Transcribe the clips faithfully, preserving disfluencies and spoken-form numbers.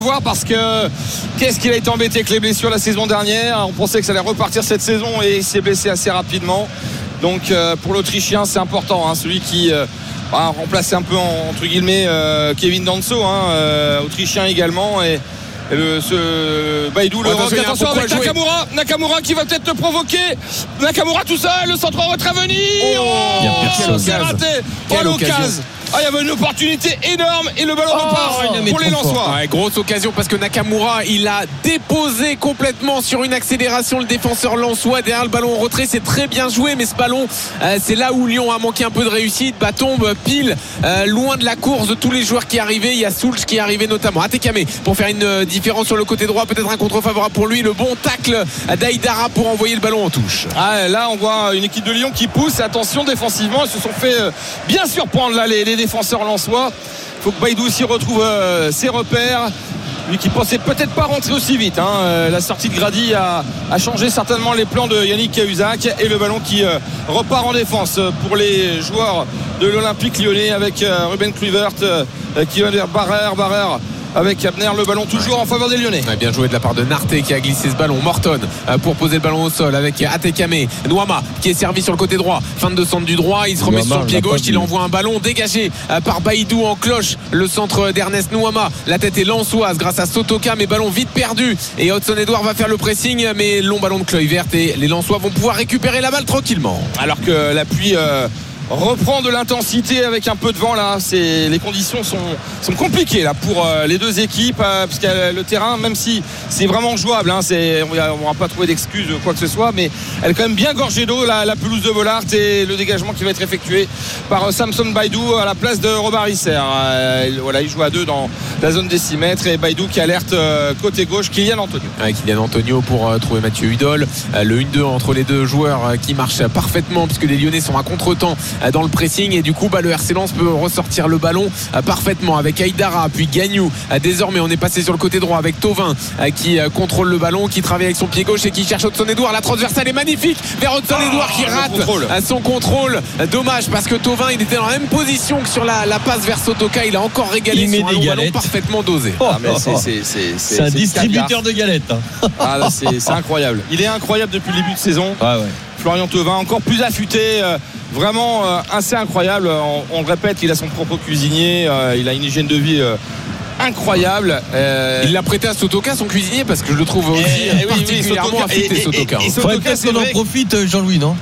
voir parce que qu'est-ce qu'il a été embêté avec les blessures la saison dernière. On pensait que ça allait repartir cette saison et il s'est blessé assez rapidement. Donc euh, pour l'Autrichien c'est important, hein, celui qui euh, a remplacé un peu entre guillemets euh, Kevin Danso, hein, euh, Autrichien également, et, et le, ce Baidoo, le ouais, rock. Attention avec Nakamura, Nakamura qui va peut-être te provoquer. Nakamura tout seul, le centre en retrait à venir. Oh, oh c'est raté. Oh l'occasion. Ah, il y avait une opportunité énorme et le ballon oh, repart pour les Lensois. Ouais, grosse occasion parce que Nakamura il a déposé complètement sur une accélération le défenseur lensois derrière le ballon en retrait. C'est très bien joué, mais ce ballon euh, c'est là où Lyon a manqué un peu de réussite. Bah, tombe pile euh, loin de la course de tous les joueurs qui arrivaient. Il y a Soulch qui est arrivé notamment. Atekame pour faire une euh, différence sur le côté droit, peut-être un contre favorable pour lui. Le bon tacle d'Aïdara pour envoyer le ballon en touche. Ah, là on voit une équipe de Lyon qui pousse. Attention défensivement, ils se sont fait euh, bien surprendre là les, les défenseurs lensois. Il faut que Baidoo aussi retrouve euh, ses repères, lui qui pensait peut-être pas rentrer aussi vite, hein. euh, la sortie de Grady a, a changé certainement les plans de Yannick Cahuzac, et le ballon qui euh, repart en défense pour les joueurs de l'Olympique Lyonnais avec euh, Ruben Kluivert euh, qui va vers Barrère Barrère avec Abner, le ballon toujours en faveur des Lyonnais. Ouais, bien joué de la part de Narté qui a glissé ce ballon. Morton euh, pour poser le ballon au sol avec Atekame. Nouama qui est servi sur le côté droit, fin de centre du droit, il se remet Nouama, sur le pied gauche, il envoie un ballon dégagé euh, par Baidoo en cloche, le centre d'Ernest Nouama. La tête est lensoise grâce à Sotoka, mais ballon vite perdu, et Hudson-Edouard va faire le pressing, mais long ballon de Kluivert, et les Lensois vont pouvoir récupérer la balle tranquillement. Alors que l'appui euh... reprend de l'intensité avec un peu de vent là. C'est, les conditions sont, sont compliquées là pour euh, les deux équipes, euh, parce que le terrain, même si c'est vraiment jouable, hein, c'est, on n'aura pas trouvé d'excuses quoi que ce soit, mais elle est quand même bien gorgée d'eau la, la pelouse de Bollaert, et le dégagement qui va être effectué par euh, Samson Baidoo à la place de Robert Isser. Euh, voilà, il joue à deux dans la zone des six mètres, et Baidoo qui alerte euh, côté gauche Kylian Antonio. Ouais, Kylian Antonio pour euh, trouver Mathieu Hudol. Euh, le un deux entre les deux joueurs euh, qui marche parfaitement, puisque les Lyonnais sont à contre-temps dans le pressing, et du coup bah, le R C Lens peut ressortir le ballon euh, parfaitement avec Aïdara, puis Gagnou. Euh, désormais on est passé sur le côté droit avec Thauvin euh, qui euh, contrôle le ballon, qui travaille avec son pied gauche et qui cherche Hudson-Edouard. La transversale est magnifique vers Hudson-Edouard qui ah, rate contrôle. Euh, son contrôle. Euh, dommage parce que Thauvin il était dans la même position que sur la, la passe vers Sotoka. Il a encore régalé il sur un long ballon parfaitement dosé. Oh, ah, mais c'est, c'est, c'est, c'est, c'est un c'est distributeur de galettes, hein. Ah, là, c'est, c'est incroyable. Il est incroyable depuis le début de saison. Ah, ouais. Florian Thauvin encore plus affûté, euh, vraiment euh, assez incroyable. On, on le répète, il a son propre cuisinier, euh, il a une hygiène de vie euh, incroyable. Euh... Il l'a prêté à Sotoka, son cuisinier, parce que je le trouve aussi et, particulièrement oui, oui, affûté, et, Sotoka. Il faudrait peut-être qu'on en profite, Jean-Louis, non?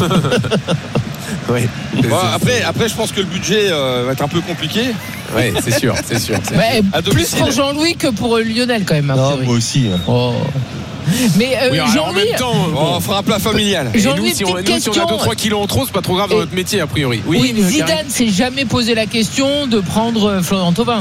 Oui. Bon, après, après, je pense que le budget euh, va être un peu compliqué. Oui, c'est sûr, c'est sûr. C'est ouais, plus pour Jean-Louis que pour Lionel quand même. Non, moi aussi. Oh. Mais euh, oui, Jean-Louis, en même temps, bon, on fera un plat familial. Et nous, si on, nous, si on a deux trois kilos en trop, c'est pas trop grave dans notre métier a priori. Oui, oui, mais Zidane s'est jamais posé la question de prendre Florian Thauvin.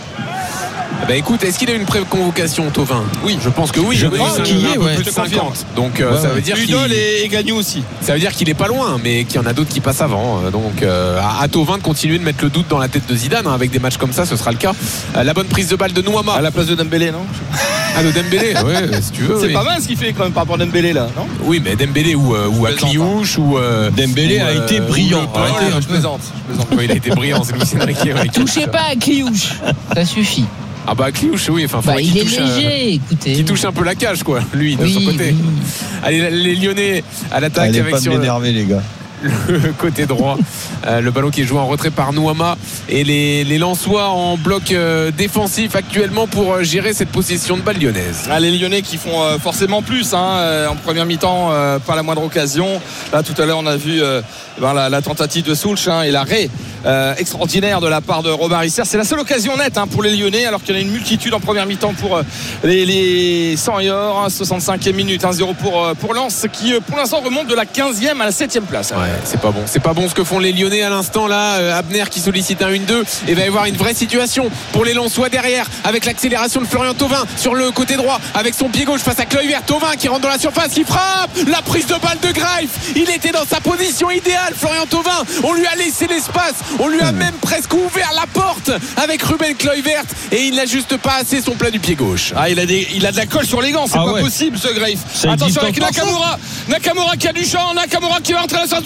Bah écoute, est-ce qu'il a une pré-convocation, Thauvin? Oui, je pense que oui. Je pense qu'il est, un peu ouais. plus de cinquante. Donc euh, ouais, ça ouais. veut dire qu'il Hudol et Gagnou aussi. Ça veut dire qu'il est pas loin, mais qu'il y en a d'autres qui passent avant. Donc euh, à Thauvin de continuer de mettre le doute dans la tête de Zidane, hein. Avec des matchs comme ça, ce sera le cas. Euh, la bonne prise de balle de Nouama à la place de Dembélé, non? Ah, de Dembélé, ouais, si tu veux. C'est oui. pas mal ce qu'il fait quand même par rapport à Dembélé là, non? Oui, mais Dembélé ou, euh, ou à Cliouche ou euh, Dembélé ou, a euh, été brillant. Ah, ouais, je plaisante. Je plaisante. Oui, il a été brillant, c'est Luis Enrique. Ouais, touchez pas à Cliouche, ça suffit. Ah bah Cliouche, oui, enfin bah, il est touche, léger, euh, écoutez. Qui touche un peu la cage, quoi, lui, de oui, son côté. Oui. Allez, les Lyonnais à l'attaque. Allez, avec pas sur m'énerver, les gars. Le côté droit, euh, le ballon qui est joué en retrait par Nouama, et les, les Lensois en bloc euh, défensif actuellement pour euh, gérer cette possession de balle lyonnaise. Ah, les Lyonnais qui font euh, forcément plus, hein, euh, en première mi-temps, euh, pas la moindre occasion. Là tout à l'heure on a vu euh, ben, la, la tentative de Soulch, hein, et l'arrêt euh, extraordinaire de la part de Robert Isser. C'est la seule occasion nette, hein, pour les Lyonnais, alors qu'il y en a une multitude en première mi-temps pour euh, les, les cent et or, hein, soixante-cinquième minute, un zéro pour, euh, pour Lens, qui euh, pour l'instant remonte de la quinzième à la septième place. Ouais, c'est pas bon, c'est pas bon ce que font les Lyonnais à l'instant là. euh, Abner qui sollicite un un deux, et va y avoir une vraie situation pour les Lensois derrière, avec l'accélération de Florian Thauvin sur le côté droit avec son pied gauche face à Kluivert. Thauvin qui rentre dans la surface, qui frappe, la prise de balle de Greif, il était dans sa position idéale Florian Thauvin, on lui a laissé l'espace, on lui a même presque ouvert la porte avec Ruben Kluivert, et il n'a juste pas assez son plat du pied gauche. Ah, il a, des, il a de la colle sur les gants, c'est ah pas ouais. possible ce Greif. Attention avec Nakamura, Nakamura qui a du champ, Nakamura qui va entrer à la sortie,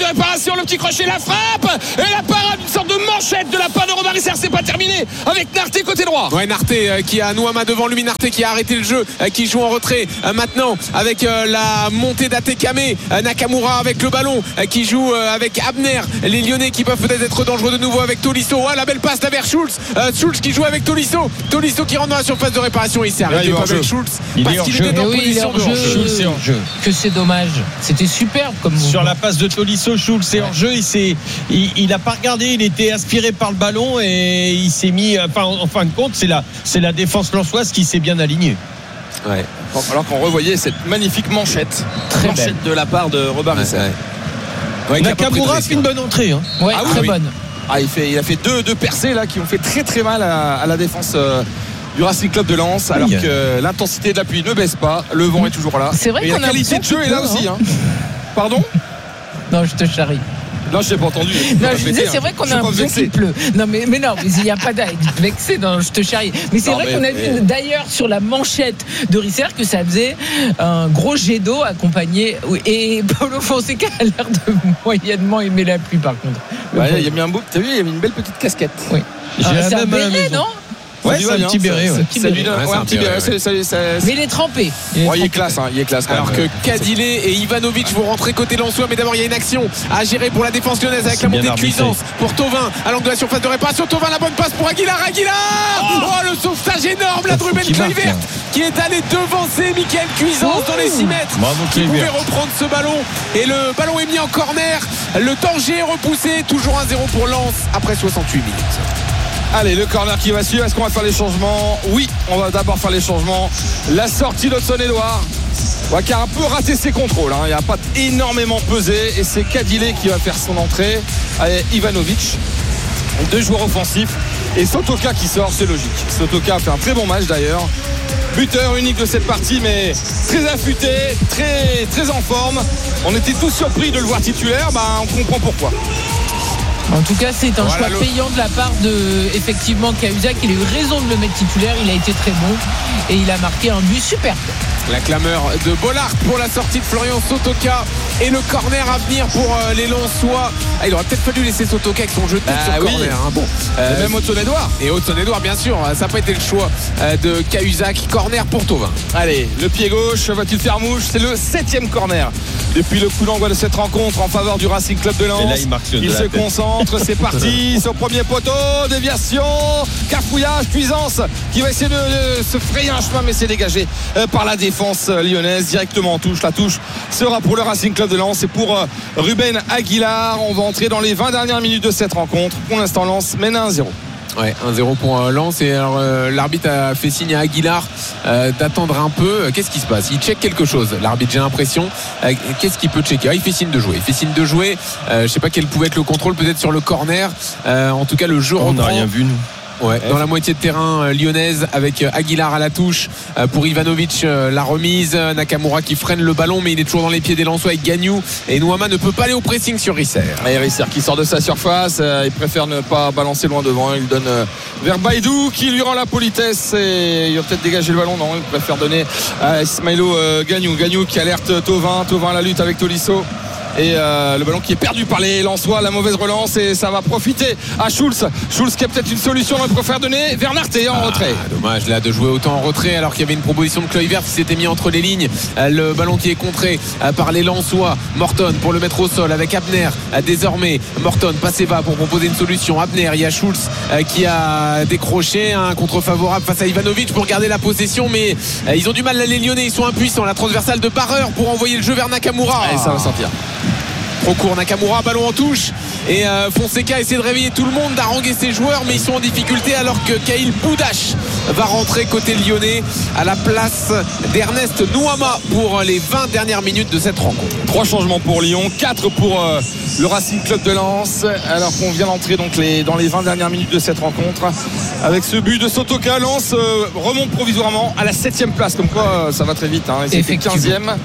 réparation, le petit crochet, la frappe et la parade, une sorte de manchette de la part de Robin Risser. C'est pas terminé avec Narté côté droit. Ouais, Narté euh, qui a Nouama devant lui, Narté qui a arrêté le jeu, euh, qui joue en retrait euh, maintenant avec euh, la montée d'Atekame, euh, Nakamura avec le ballon euh, qui joue euh, avec Abner, les Lyonnais qui peuvent peut-être être dangereux de nouveau avec Tolisso. Ah, la belle passe là vers Schulz, euh, Schulz qui joue avec Tolisso, Tolisso qui rentre dans la surface de réparation. Il s'est arrêté pas avec Schulz parce qu'il était en oui, position de hors-jeu. Schulz est hors jeu. Que c'est dommage. C'était superbe comme mouvement. Sur la passe de Tolisso, Schulz est hors jeu. Il s'est, il, il a pas regardé. Il était aspiré par le ballon et il s'est mis. Enfin, en, en fin de compte, c'est la, c'est la défense lensoise qui s'est bien alignée. Ouais. Alors qu'on revoyait cette magnifique manchette, Très manchette belle. de la part de Robin Risser. Ouais, ouais. Ouais, Nakamura fait une bonne entrée. Hein. Ouais, Ah oui, très oui. bonne. Ah, il, fait, il a fait deux, deux percées là qui ont fait très très mal à, à la défense euh, du Racing Club de Lens, alors Oui. que l'intensité de l'appui ne baisse pas, le vent est toujours là. C'est vrai et qu'on la a qualité de jeu est là aussi. Hein. Pardon? Non, je te charrie. Non, je t'ai pas entendu. Non, je disais, c'est vrai qu'on a l'impression qu'il pleut. Non, mais, mais non, mais il n'y a pas d'être vexé, non, je te charrie. Mais c'est Non, vrai mais- qu'on a mais- vu d'ailleurs sur la manchette de Risser que ça faisait un gros jet d'eau accompagné. Et Paulo Fonseca a l'air de moyennement aimer la pluie par contre. Ouais, il a mis un beau. T'as vu, il a mis une belle petite casquette. Oui. J'ai Ah, la c'est un même à la béret, maison. non? Ouais, lui c'est va un bien, petit béret. ça- Ouais. ça- ça lui donne- Ouais, ouais, c'est un un petit béret, béret. ouais. ça- ça- ça- Mais il est trempé. Il est Ouais, il est trempé. classe, hein, il est classe quand Alors même. que Kadile et Ivanovic vont rentrer côté Lensois, mais d'abord il y a une action à gérer pour la défense lyonnaise avec C'est la bien montée de arbitré. Cuisance pour Tovin à l'angle de la surface de réparation. Tovin, la bonne passe pour Aguilar. Aguilar oh, le sauvetage énorme là de Faut Ruben qu'il marque, Kluivert hein. qui est allé devancer Mickaël Cuisance dans les six mètres, Bravo, qui pouvait Kluivert. reprendre ce ballon, et le ballon est mis en corner. Le danger est repoussé, toujours un zéro pour Lens après soixante-huit minutes. Allez, le corner qui va suivre. Est-ce qu'on va faire les changements? Oui, on va d'abord faire les changements. La sortie d'Hudson-Edouard, ouais, qui a un peu raté ses contrôles. Hein. Il n'a pas énormément pesé. Et c'est Kadile qui va faire son entrée. Allez, Ivanovic, deux joueurs offensifs. Et Sotoka qui sort, c'est logique. Sotoka a fait un très bon match d'ailleurs. Buteur unique de cette partie, mais très affûté, très, très en forme. On était tous surpris de le voir titulaire. Bah, on comprend pourquoi. En tout cas, c'est un Voilà, choix le- payant de la part de, effectivement, Cahuzac. Il a eu raison de le mettre titulaire. Il a été très bon et il a marqué un but superbe. La clameur de Bollard pour la sortie de Florian Sotoka et le corner à venir pour euh, les Lensois. Ah, il aurait peut-être fallu laisser Sotoka avec son jeu de tête Ah sur oui. corner. Hein. Bon, Et euh, même Hudson-Edouard. et Hudson-Edouard, bien sûr, ça n'a pas été le choix euh, de Cahuzac. Corner pour Tovin. Allez, le pied gauche va-t-il faire mouche? C'est le septième corner depuis le coup d'envoi de cette rencontre en faveur du Racing Club de Lens. Et là, il marque le de Il la se tête. concentre, c'est parti sur premier poteau, déviation, cafouillage, Cuisance qui va essayer de, de se frayer un chemin, mais c'est dégagé euh, par la défense euh, lyonnaise directement en touche. La touche sera pour le Racing Club de Lens et pour euh, Ruben Aguilar. On va entrer dans les vingt dernières minutes de cette rencontre. Pour l'instant, Lens mène à un zéro. Ouais, un zéro pour euh, Lens. Et alors, euh, l'arbitre a fait signe à Aguilar euh, d'attendre un peu. Euh, Qu'est-ce qui se passe? Il check quelque chose. L'arbitre, j'ai l'impression. Euh, Qu'est-ce qu'il peut checker? Ah, il fait signe de jouer. Il fait signe de jouer. Euh, je sais pas quel pouvait être le contrôle, peut-être sur le corner. Euh, en tout cas, le jeu On n'a reprend. rien vu, nous. Ouais, dans la moitié de terrain euh, lyonnaise avec euh, Aguilar à la touche euh, pour Ivanovic, euh, la remise, euh, Nakamura qui freine le ballon mais il est toujours dans les pieds des Lensois avec Gagnou, et Nouama ne peut pas aller au pressing sur Risser. Et Risser qui sort de sa surface, euh, il préfère ne pas balancer loin devant, il donne euh, vers Baïdou qui lui rend la politesse et il va peut-être dégager le ballon, non, il préfère donner à Ismaïlo euh, Gagnou, Gagnou qui alerte Tovin, Tovin à la lutte avec Tolisso. Et euh, le ballon qui est perdu par les Lensois, la mauvaise relance, et ça va profiter à Schulz. Schulz qui a peut-être une solution, il préfère donner vers Narté en Ah, retrait. dommage là de jouer autant en retrait alors qu'il y avait une proposition de Kluivert qui s'était mis entre les lignes. Euh, le ballon qui est contré euh, par les Lensois. Morton pour le mettre au sol avec Abner. Euh, désormais Morton passez va pour proposer une solution. Abner, il y a Schulz euh, qui a décroché un contre favorable face à Ivanovic pour garder la possession, mais euh, ils ont du mal là, les Lyonnais, ils sont impuissants. La transversale de Barreur pour envoyer le jeu vers Nakamura. Allez, ça va sortir. Trop court, Nakamura, ballon en touche, et euh, Fonseca essaie de réveiller tout le monde, d'haranguer ses joueurs, mais ils sont en difficulté alors que Kaïl Boudache va rentrer côté lyonnais à la place d'Ernest Nouama pour les vingt dernières minutes de cette rencontre. Trois changements pour Lyon, quatre pour euh, le Racing Club de Lens, alors qu'on vient d'entrer donc les, dans les vingt dernières minutes de cette rencontre avec ce but de Sotoka. Lens euh, remonte provisoirement à la septième place, comme quoi euh, ça va très vite, hein. Ils étaient Effectivement. quinzième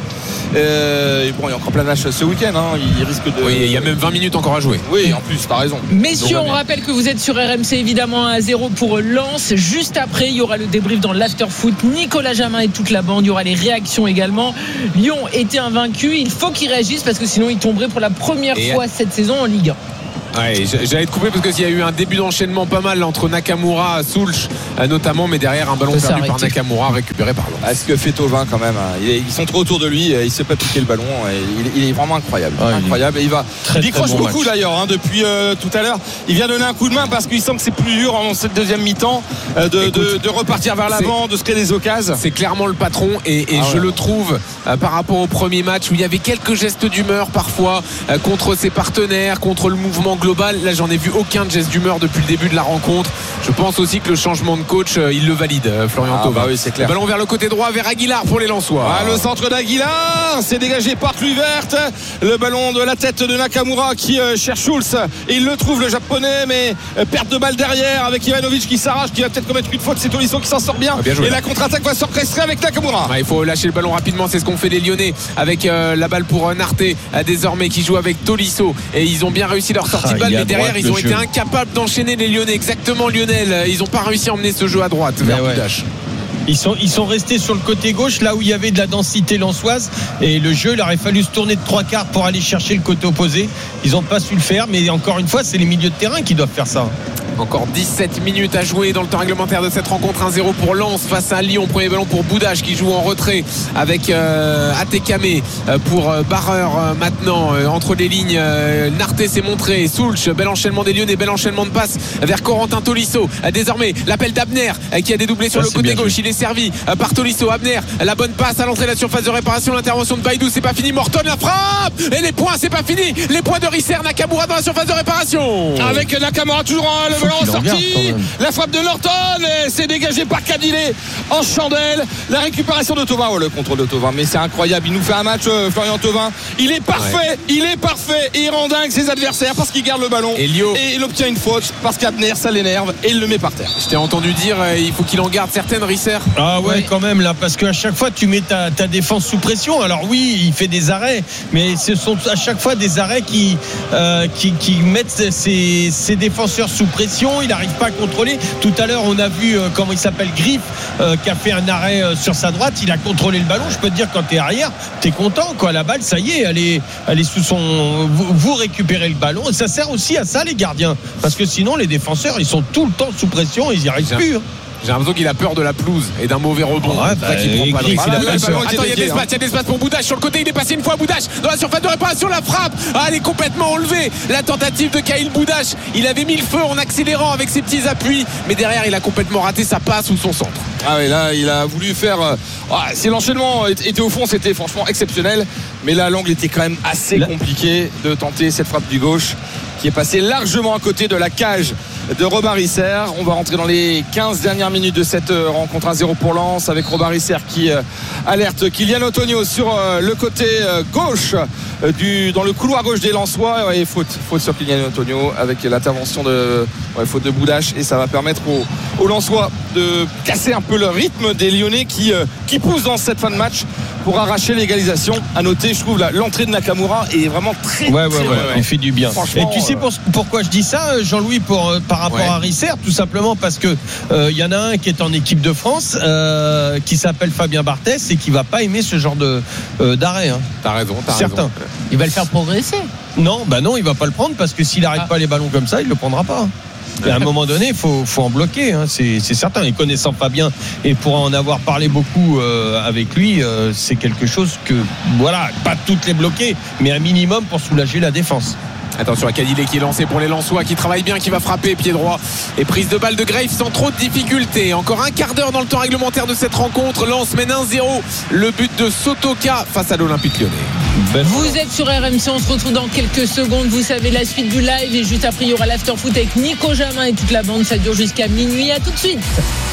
Euh, et bon, il y a encore plein de matchs ce week-end. Hein. Il risque de. Oui, il y a même vingt minutes encore à jouer. Oui, en plus, t'as raison. Messieurs, on rappelle que vous êtes sur R M C évidemment à zéro pour Lens. Juste après, il y aura le débrief dans l'after-foot. Nicolas Jamin et toute la bande. Il y aura les réactions également. Lyon était invaincu. Il faut qu'il réagisse parce que sinon il tomberait pour la première et fois cette saison en Ligue un. Ouais, j'allais te couper parce qu'il y a eu un début d'enchaînement pas mal entre Nakamura, Soulch notamment, mais derrière un ballon perdu par Nakamura récupéré par Lens. Ah, ce que fait Thauvin quand même, hein. Ils sont trop autour de lui, il sait pas piquer le ballon, il, il est vraiment incroyable, ah, incroyable. Et il va, très, il décroche bon beaucoup match. D'ailleurs hein, depuis euh, tout à l'heure. Il vient donner un coup de main parce qu'il sent que c'est plus dur en cette deuxième mi-temps euh, de, Écoute, de, de repartir vers l'avant, de se créer des occasions. C'est clairement le patron et, et ah, je ouais. le trouve euh, par rapport au premier match où il y avait quelques gestes d'humeur parfois euh, contre ses partenaires, contre le mouvement global. Là, j'en ai vu aucun de geste d'humeur depuis le début de la rencontre. Je pense aussi que le changement de coach, euh, il le valide, euh, Florian Thauvin. Ah bah oui, c'est clair. Le ballon vers le côté droit, vers Aguilar pour les Lensois. Ah, le centre d'Aguilar, c'est dégagé par Kluivert. Le ballon de la tête de Nakamura qui euh, cherche Schulz. Et il le trouve, le japonais, mais euh, perte de balle derrière avec Ivanovic qui s'arrache, qui va peut-être commettre une faute. C'est Tolisso qui s'en sort bien. Ah, bien joué, et là. La contre-attaque va s'orchestrer avec Nakamura. Ah, il faut lâcher le ballon rapidement, c'est ce qu'ont fait les Lyonnais avec euh, la balle pour euh, Narté, euh, désormais qui joue avec Tolisso. Et ils ont bien réussi leur sortie ah, de balle, mais derrière, ils ont été incapables d'enchaîner les Lyonnais. Exactement, Lionel. Ils n'ont pas réussi à emmener ce jeu à droite vers ouais. Budash. Ils sont, ils sont restés sur le côté gauche, là où il y avait de la densité lensoise. Et le jeu, il aurait fallu se tourner de trois quarts pour aller chercher le côté opposé. Ils n'ont pas su le faire, mais encore une fois, c'est les milieux de terrain qui doivent faire ça. Encore dix-sept minutes à jouer dans le temps réglementaire de cette rencontre. Un zéro pour Lens face à Lyon. Premier ballon pour Budash qui joue en retrait avec euh, Atekame pour euh, Barreur euh, maintenant euh, entre les lignes. euh, Narté s'est montré, Soulch, bel enchaînement des Lyonnais, bel enchaînement de passes vers Corentin Tolisso. euh, désormais l'appel d'Abner euh, qui a dédoublé sur ah, le côté gauche joué. Il est servi euh, par Tolisso. Abner, la bonne passe à l'entrée de la surface de réparation. L'intervention de Baïdou, c'est pas fini. Morton, la frappe et les points, c'est pas fini. Les points de Risser. Nakamura dans la surface de réparation avec Nakamura toujours hein, le ballon sorti, la frappe de Norton, c'est dégagé par Kadilé en chandelle. La récupération de Thauvin, oh, le contrôle de Thauvin, mais c'est incroyable. Il nous fait un match, euh, Florian Thauvin. Il est parfait, ouais. il est parfait et il rend dingue ses adversaires parce qu'il garde le ballon et, Lio. et il obtient une faute parce qu'Abner ça l'énerve et il le met par terre. Je t'ai entendu dire euh, il faut qu'il en garde certaines, Risser. Ah ouais, ouais, quand même là, parce qu'à chaque fois tu mets ta, ta défense sous pression. Alors oui, il fait des arrêts, mais ce sont à chaque fois des arrêts qui euh, qui, qui mettent ses, ses défenseurs sous pression. Il n'arrive pas à contrôler. Tout à l'heure, on a vu euh, comment il s'appelle, Griff, euh, qui a fait un arrêt euh, sur sa droite. Il a contrôlé le ballon. Je peux te dire, quand t'es arrière, t'es content, quoi. La balle, ça y est, elle est, elle est sous son. Vous, vous récupérez le ballon. Et ça sert aussi à ça, les gardiens, parce que sinon, les défenseurs, ils sont tout le temps sous pression. Ils n'y arrivent Bien. plus. Hein. J'ai l'impression qu'il a peur de la pelouse et d'un mauvais rebond. Ouais, bah, il prend pas Griff, il a pas Attends, il y a de l'espace, il y a de l'espace pour Budash sur le côté. Il est passé une fois Budash dans la surface de réparation. La frappe, ah, elle est complètement enlevée. La tentative de Kyle Budash. Il avait mis le feu en accélérant avec ses petits appuis, mais derrière, il a complètement raté sa passe ou son centre. Ah oui, là, il a voulu faire. Euh... Ah, si l'enchaînement était au fond, c'était franchement exceptionnel. Mais là, l'angle était quand même assez là. compliqué de tenter cette frappe du gauche qui est passée largement à côté de la cage de Robin Risser. On va rentrer dans les quinze dernières minutes de cette rencontre. Un zéro pour Lens avec Robin Risser qui euh, alerte Kylian Otonio sur euh, le côté euh, gauche euh, du, dans le couloir gauche des Lensois. Et faute, faute sur Kylian Otonio avec l'intervention de ouais, faute de Budash, et ça va permettre aux, aux Lensois de casser un peu le rythme des Lyonnais qui, euh, qui poussent dans cette fin de match pour arracher l'égalisation. À noter, je trouve, la, l'entrée de Nakamura est vraiment très ouais, très ouais, ouais, il fait du bien. Et tu sais pour, pourquoi je dis ça, Jean-Louis, pour, par rapport ouais. à Risser, tout simplement parce que il euh, y en a un qui est en équipe de France euh, qui s'appelle Fabien Barthès et qui va pas aimer ce genre de euh, d'arrêt. Hein. T'as raison, t'as Certain. raison. Il va le faire progresser. Non, bah non, il va pas le prendre parce que s'il n'arrête ah. pas les ballons comme ça, il le prendra pas. Et à un moment donné, il faut, faut en bloquer, hein, c'est, c'est certain. Et connaissant Fabien, et pour en avoir parlé beaucoup euh, avec lui, euh, c'est quelque chose que, voilà, pas toutes les bloquer, mais un minimum pour soulager la défense. Attention à Kadilé qui est lancé pour les Lensois, qui travaille bien, qui va frapper pied droit, et prise de balle de Graves sans trop de difficultés. Encore un quart d'heure dans le temps réglementaire de cette rencontre. Lens mène un zéro. Le but de Sotoka face à l'Olympique Lyonnais. Ben vous êtes sur R M C, on se retrouve dans quelques secondes. Vous savez la suite du live, et juste après il y aura l'after-foot avec Nico Jamin et toute la bande. Ça dure jusqu'à minuit. À tout de suite.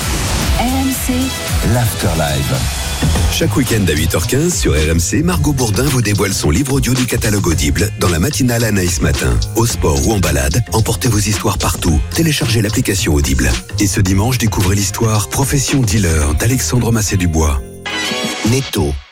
R M C, l'after-live. Chaque week-end à huit heures quinze sur R M C, Margot Bourdin vous dévoile son livre audio du catalogue Audible dans la matinale Anaïs Matin. Au sport ou en balade, emportez vos histoires partout. Téléchargez l'application Audible. Et ce dimanche, découvrez l'histoire Profession dealer d'Alexandre Massé-Dubois. Netto,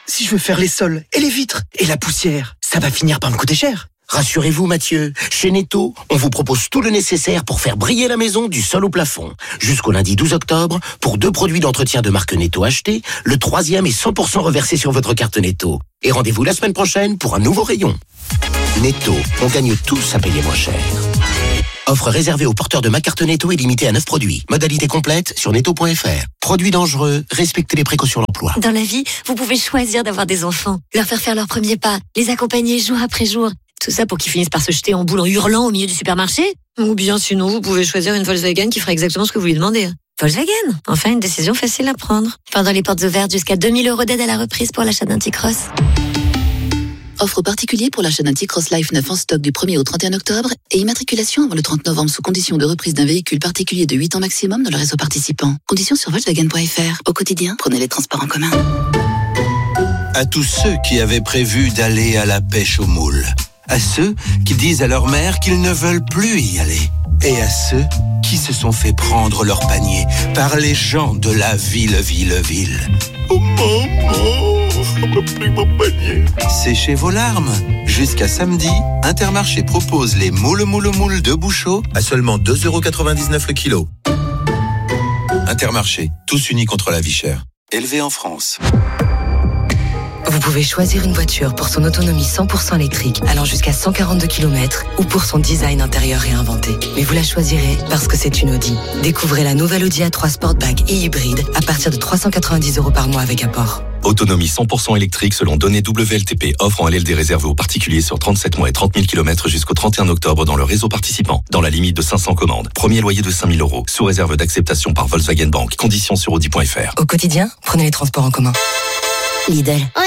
si je veux faire les sols et les vitres et la poussière, ça va finir par me coûter cher. Rassurez-vous Mathieu, chez Netto, on vous propose tout le nécessaire pour faire briller la maison du sol au plafond. Jusqu'au lundi douze octobre, pour deux produits d'entretien de marque Netto achetés, le troisième est cent pour cent reversé sur votre carte Netto. Et rendez-vous la semaine prochaine pour un nouveau rayon. Netto, on gagne tous à payer moins cher. Offre réservée aux porteurs de ma carte Netto et limitée à neuf produits. Modalité complète sur netto point f r. Produits dangereux, respectez les précautions d'emploi. Dans la vie, vous pouvez choisir d'avoir des enfants, leur faire faire leurs premiers pas, les accompagner jour après jour. Tout ça pour qu'ils finissent par se jeter en boule en hurlant au milieu du supermarché. Ou bien sinon, vous pouvez choisir une Volkswagen qui fera exactement ce que vous lui demandez. Volkswagen, enfin une décision facile à prendre. Pendant les portes ouvertes, jusqu'à deux mille euros d'aide à la reprise pour l'achat d'un T-Cross. Offre particulier pour l'achat d'un T-Cross Life neuf en stock du premier au trente et un octobre et immatriculation avant le trente novembre sous condition de reprise d'un véhicule particulier de huit ans maximum dans le réseau participant. Conditions sur Volkswagen point f r. Au quotidien, prenez les transports en commun. À tous ceux qui avaient prévu d'aller à la pêche aux moules. À ceux qui disent à leur mère qu'ils ne veulent plus y aller. Et à ceux qui se sont fait prendre leur panier par les gens de la ville, ville, ville. Oh maman, on peut plus mon panier. Séchez vos larmes. Jusqu'à samedi, Intermarché propose les moules, moules, moules de Bouchot à seulement deux euros quatre-vingt-dix-neuf le kilo. Intermarché, tous unis contre la vie chère. Élevé en France. Vous pouvez choisir une voiture pour son autonomie cent pour cent électrique, allant jusqu'à cent quarante-deux kilomètres, ou pour son design intérieur réinventé. Mais vous la choisirez parce que c'est une Audi. Découvrez la nouvelle Audi A trois Sportback et hybride à partir de trois cent quatre-vingt-dix euros par mois avec apport. Autonomie cent pour cent électrique selon données W L T P, offre en L L D réservé aux particuliers sur trente-sept mois et trente mille kilomètres jusqu'au trente et un octobre dans le réseau participant, dans la limite de cinq cents commandes. Premier loyer de cinq mille euros, sous réserve d'acceptation par Volkswagen Bank. Conditions sur audi point f r. Au quotidien, prenez les transports en commun. Lidl. Oh non!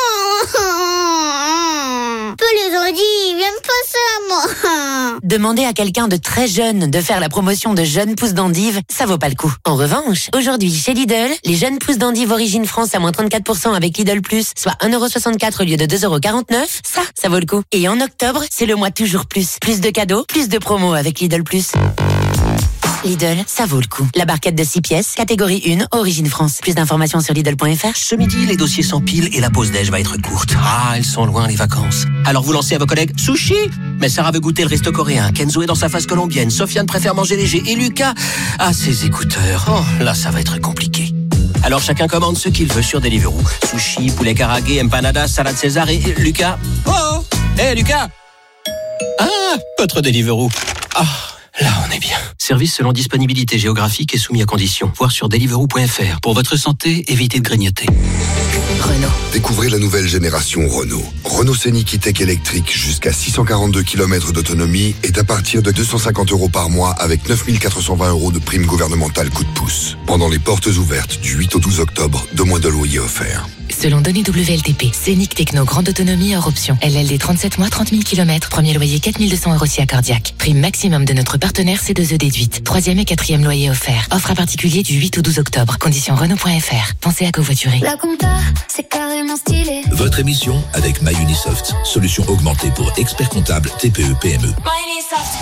Peu les Audi, j'aime pas ça, moi. Demander à quelqu'un de très jeune de faire la promotion de jeunes pousses d'endive, ça vaut pas le coup. En revanche, aujourd'hui, chez Lidl, les jeunes pousses d'endive origine France à moins trente-quatre pour cent avec Lidl Plus, soit un euro soixante-quatre au lieu de deux euros quarante-neuf, ça, ça vaut le coup. Et en octobre, c'est le mois toujours plus. Plus de cadeaux, plus de promos avec Lidl Plus. Lidl, ça vaut le coup. La barquette de six pièces, catégorie un, origine France. Plus d'informations sur Lidl point f r. Ce midi, les dossiers s'empilent et la pause déj va être courte. Ah, elles sont loin les vacances. Alors vous lancez à vos collègues sushi. Mais Sarah veut goûter le resto coréen. Kenzo est dans sa phase colombienne. Sofiane préfère manger léger. Et Lucas a ses écouteurs. Oh, là, ça va être compliqué. Alors chacun commande ce qu'il veut sur Deliveroo. Sushi, poulet karagué, empanadas, salade César et, et Lucas. Oh, hé hey, Lucas. Ah, votre Deliveroo. Ah. Là, on est bien. Service selon disponibilité géographique et soumis à conditions. Voir sur deliveroo point f r. Pour votre santé, évitez de grignoter. Renault. Découvrez la nouvelle génération Renault. Renault Scénic E-Tech électrique jusqu'à six cent quarante-deux kilomètres d'autonomie est à partir de deux cent cinquante euros par mois avec neuf mille quatre cent vingt euros de prime gouvernementale coup de pouce. Pendant les portes ouvertes du huit au douze octobre, deux mois de loyer offert. Selon données W L T P, Scénic Techno grande autonomie hors option. L L D trente-sept mois, trente mille kilomètres. Premier loyer quatre mille deux cents euros si accordiaque. Prime maximum de notre partenaire C deux E déduite. Troisième et quatrième loyer offert. Offre à particulier du huit au douze octobre. Conditions Renault point f r. Pensez à covoiturer. La compta, c'est carrément stylé. Votre émission avec MyUnisoft. Solution augmentée pour experts comptables T P E P M E. MyUnisoft.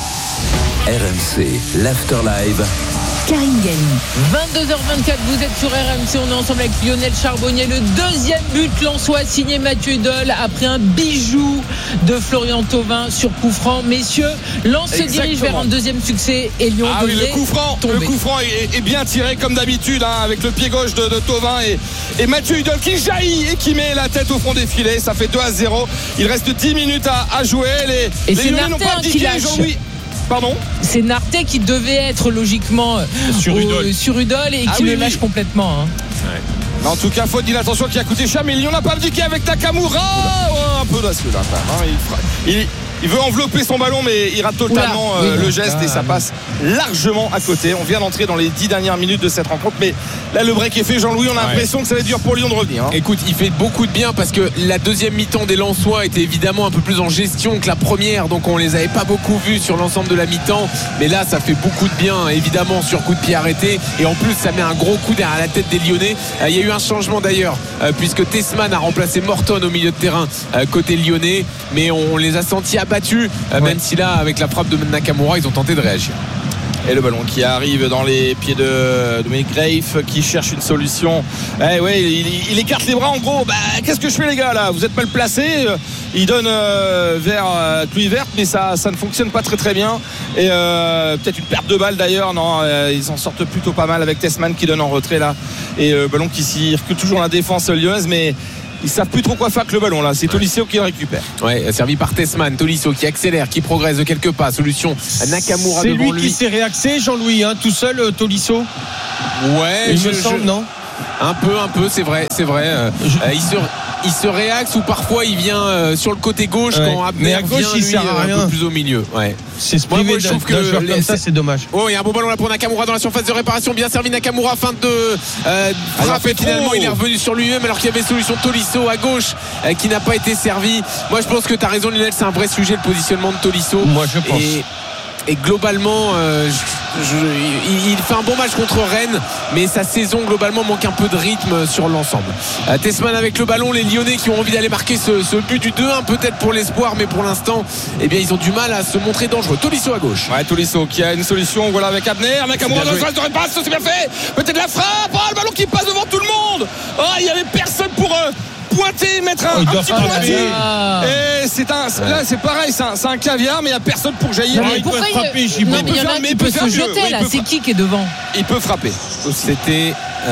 R M C, l'After Live. Karine Galli. vingt-deux heures vingt-quatre, vous êtes sur R M C, on est ensemble avec Lionel Charbonnier. Le deuxième but lensois signé Mathieu Hudol après un bijou de Florian Thauvin sur coup franc. Messieurs, Lens se dirige vers un deuxième succès et Lyon ah devrait oui, le coup franc, tomber. Le coup franc est, est bien tiré comme d'habitude hein, avec le pied gauche de, de Thauvin et, et Mathieu Hudol qui jaillit et qui met la tête au fond des filets. Ça fait deux à zéro. Il reste dix minutes à, à jouer. Les, et les c'est Lyonnais n'ont pas abdiqué, Jean-Louis. Pardon ? C'est Nartet qui devait être logiquement sur Hudol, sur Hudol et ah qui oui, le lâche oui. complètement. Hein. Ouais. Mais en tout cas, faute d'inattention qui a coûté cher, mais Lyon n'a pas abdiqué avec Nakamura. Oh, un peu d'assaut là. Hein, il, il, il veut envelopper son ballon, mais il rate totalement Oula, euh, oui, le geste ah, et ça passe largement à côté. On vient d'entrer dans les dix dernières minutes de cette rencontre, mais là le break est fait. Jean-Louis, on a ouais. l'impression que ça va être dur pour Lyon de revenir. Hein. Écoute, il fait beaucoup de bien parce que la deuxième mi-temps des Lensois était évidemment un peu plus en gestion que la première, donc on les avait pas beaucoup vus sur l'ensemble de la mi-temps, mais là ça fait beaucoup de bien, évidemment sur coup de pied arrêté, et en plus ça met un gros coup derrière la tête des Lyonnais. Euh, il y a eu un changement d'ailleurs, euh, puisque Tessman a remplacé Morton au milieu de terrain euh, côté lyonnais, mais on les a sentis abattus, euh, ouais. même si là avec la frappe de Nakamura ils ont tenté de réagir. Et le ballon qui arrive dans les pieds de Dominic Grave qui cherche une solution. Eh ouais, il, il écarte les bras en gros. Bah, qu'est-ce que je fais les gars là? Vous êtes mal placés. Il donne euh, vers euh, Kluivert, mais ça, ça ne fonctionne pas très très bien. Et euh, peut-être une perte de balle d'ailleurs. Non, euh, ils s'en sortent plutôt pas mal avec Tessman qui donne en retrait là. Et le euh, ballon qui circule toujours la défense lyonnaise, mais ils savent plus trop quoi faire avec le ballon là. C'est Tolisso qui le récupère. Ouais, servi par Tessman. Tolisso qui accélère, qui progresse de quelques pas. Solution à Nakamura c'est devant lui. C'est lui qui s'est réaxé, Jean-Louis, hein, tout seul, Tolisso. Ouais, il je, me semble, je... non? Un peu, un peu, c'est vrai, c'est vrai. Euh, je... euh, il se, il se réaxe ou parfois il vient euh, sur le côté gauche ouais. quand Abner mais à gauche vient, il lui, sert à rien. Un peu plus au milieu. Ouais. C'est ce privé je trouve que joueur les... comme ça, c'est dommage. Oh, il y a un bon ballon là pour Nakamura dans la surface de réparation, bien servi Nakamura, fin de euh, frapper. Finalement, il est revenu sur lui-même alors qu'il y avait solution Tolisso à gauche euh, qui n'a pas été servi. Moi, je pense que tu as raison, Lionel, c'est un vrai sujet le positionnement de Tolisso. Moi, je pense. Et... Et globalement, euh, je, je, il, il fait un bon match contre Rennes, mais sa saison globalement manque un peu de rythme sur l'ensemble. Euh, Tessman avec le ballon, les Lyonnais qui ont envie d'aller marquer ce, ce but du deux un, peut-être pour l'espoir, mais pour l'instant, eh bien, ils ont du mal à se montrer dangereux. Tolisso à gauche. Ouais, Tolisso qui a une solution. Voilà avec Abner, Nakamura dans le de repasse, c'est bien fait. Peut-être la frappe. Oh, le ballon qui passe devant tout le monde. Oh, il y avait personne pour eux. Pointer, mettre un, oh, un petit pointé. Ah. Et c'est un, là c'est pareil, c'est un, c'est un caviar, mais il n'y a personne pour jaillir. Non, mais pourquoi il, frapper, il, non, mais il y en a qui peut se jeter oui, là. C'est qui qui est devant? Il peut frapper. C'était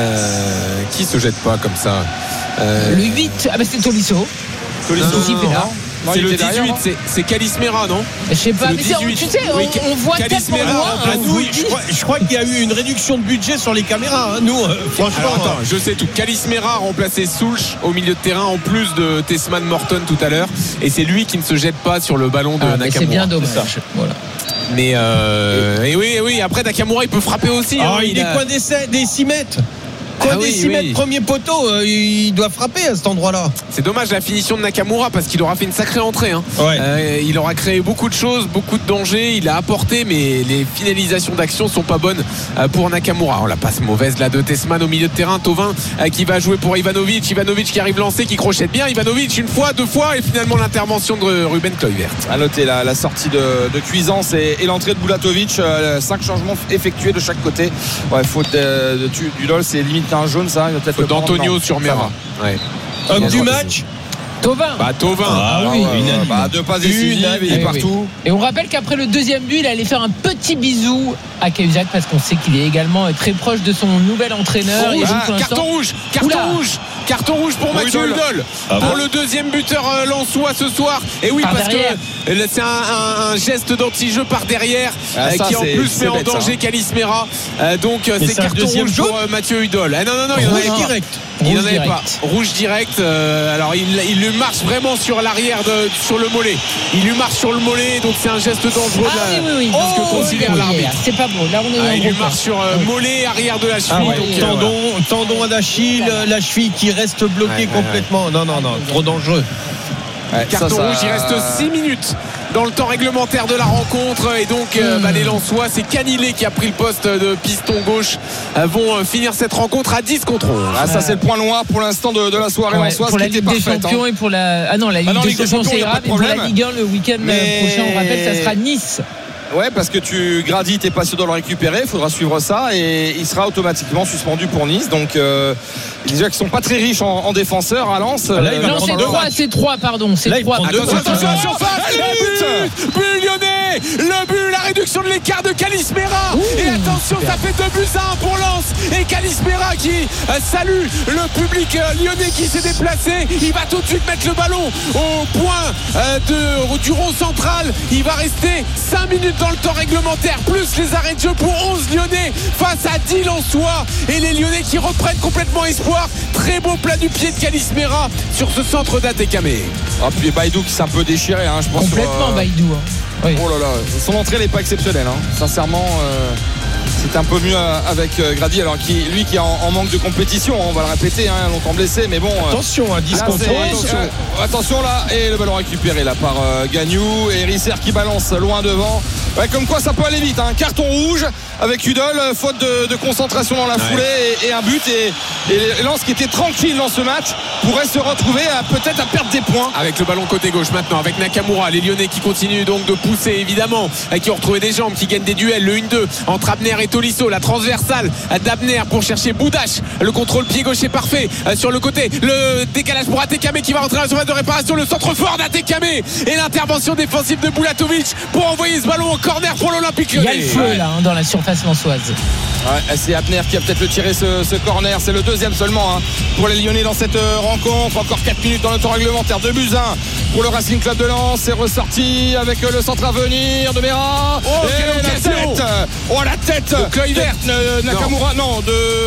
euh, qui se jette pas comme ça euh... Le huit. Ah bah c'est Tolisso. Tolisso. Non, non, non. Non, c'est le dix-huit, c'est, c'est Calismera, non? Je sais pas, mais tu sais, on, oui, on voit Calismera. Ah, ah, nous, je, crois, je crois qu'il y a eu une réduction de budget sur les caméras, hein, nous, euh, franchement. Alors, attends, je sais tout. Calismera a remplacé Soulch au milieu de terrain en plus de Tessman Morton tout à l'heure, et c'est lui qui ne se jette pas sur le ballon de ah, Nakamura. C'est bien dommage. Voilà. Mais euh, et oui, oui. Après Nakamura, il peut frapper aussi. Ah, hein, il, il est a... coin des, des six mètres. Quoi, ah des oui, six mètres, oui. Premier poteau, euh, il doit frapper à cet endroit-là. C'est dommage la finition de Nakamura parce qu'il aura fait une sacrée entrée. Hein. Ouais. Euh, il aura créé beaucoup de choses, beaucoup de dangers. Il a apporté, mais les finalisations d'action sont pas bonnes pour Nakamura. On la passe mauvaise là de Tessman au milieu de terrain. Thauvin qui va jouer pour Ivanovic. Ivanovic qui arrive lancé, qui crochette bien. Ivanovic une fois, deux fois, et finalement l'intervention de Ruben Kluivert. À noter la, la sortie de, de Cuisance et, et l'entrée de Bulatovic. Euh, cinq changements effectués de chaque côté. Ouais, faute de, de, de Dudol, c'est limite un jaune ça. Il va peut-être d'Antonio sur Mera. Ouais. Homme du match. Thauvin. Bah Thauvin. Ah, ah oui, ouais, ouais, bah, deux passes décisives, il est partout. Oui. Et on rappelle qu'après le deuxième but, il allait faire un petit bisou à Cahuzac parce qu'on sait qu'il est également très proche de son nouvel entraîneur. Rouge, ah, carton rouge, carton Oula. rouge, carton rouge pour, pour Mathieu Hudol. Ah pour bon le deuxième buteur euh, lensois ce soir. Et oui, par parce derrière. que euh, c'est un, un, un geste d'anti-jeu par derrière ah, ça, euh, qui en plus met en danger Calismera. Euh, donc euh, c'est carton rouge jaune pour euh, Mathieu Hudol. Ah, non, non, non, il rouge direct. Il n'en avait pas. Rouge direct. Euh, alors il, il lui marche vraiment sur l'arrière, de, sur le mollet. Il lui marche sur le mollet, donc c'est un geste dangereux. Ah là, oui, oui, oui. Parce oh, que considère oui, l'arbitre. C'est pas bon. Là, on est ah, il lui marche pas. sur euh, mollet, arrière de la cheville. Ah, ouais. donc, tendon, euh, tendon à l'Achille, la cheville qui reste bloquée ouais, complètement. Ouais, ouais. Non, non, non, trop dangereux. Ouais, carton ça, ça... rouge, il reste six minutes dans le temps réglementaire de la rencontre et donc euh, bah, les Lensois, c'est Canilé qui a pris le poste de piston gauche, euh, vont euh, finir cette rencontre à dix contre onze. Ah, ça c'est le point noir pour l'instant de, de la soirée ouais, lensoise pour la Ligue des Champions hein. et pour la ah non la Ligue, ah non, des, Ligue des Champions c'est grave et pour la Ligue un le week-end Mais... prochain on rappelle ça sera Nice. Ouais, parce que tu Grady, t'es pas sûr de le récupérer, il faudra suivre ça et il sera automatiquement suspendu pour Nice. Donc euh, déjà qu'ils sont pas très riches en, en défenseurs à Lens. Là, euh, non, c'est trois, c'est trois, pardon, c'est trois. Attention, attention, la surface, le but, but lyonnais, le but, la réduction de l'écart de Calismera. Et attention, ça fait deux buts à un pour Lens. Et Calismera qui euh, salue le public euh, lyonnais qui s'est déplacé. Il va tout de suite mettre le ballon au point euh, de, du rond central. Il va rester cinq minutes dans le temps réglementaire, plus les arrêts de jeu pour onze Lyonnais face à dix Lensois. Et les Lyonnais qui reprennent complètement espoir. Très beau plat du pied de Calismera sur ce centre d'Atekame. Ah, puis Baïdou qui s'est un peu déchiré, hein, je pense. Complètement, sur, euh... Baïdou. Hein. Oui. Oh là là, son entrée n'est pas exceptionnelle, hein. Sincèrement. Euh... C'est un peu mieux avec Grady, alors qui, lui qui est en, en manque de compétition, on va le répéter, hein, longtemps blessé, mais bon. Attention, à dix contre onze. Euh, attention là, et le ballon récupéré là par euh, Gagnou et Risser qui balance loin devant. Ouais, comme quoi ça peut aller vite, un hein. Carton rouge avec Udol, faute de, de concentration dans la foulée ouais. et, et un but et, et Lens qui était tranquille dans ce match pourrait se retrouver à, peut-être à perdre des points. Avec le ballon côté gauche maintenant, avec Nakamura, les Lyonnais qui continuent donc de pousser évidemment, qui ont retrouvé des jambes, qui gagnent des duels, le un deux entre Abner et Tolisso, la transversale d'Abner pour chercher Boudache, le contrôle pied gauche est parfait sur le côté, le décalage pour Atekame qui va rentrer dans la surface de réparation, le centre fort d'Atekame et l'intervention défensive de Bulatovic pour envoyer ce ballon en corner pour l'Olympique Lyonnais. Il y a le feu ouais. là hein, dans la surface lensoise. Ouais, c'est Abner qui a peut-être le tiré ce, ce corner, c'est le deuxième seulement hein, pour les Lyonnais dans cette euh, rencontre. Encore quatre minutes dans le temps réglementaire, deux buts un pour le Racing Club de Lens. C'est ressorti avec euh, le centre à venir de Mera. Oh, et la tête, oh la tête de Kluivert, euh, Nakamura, non, non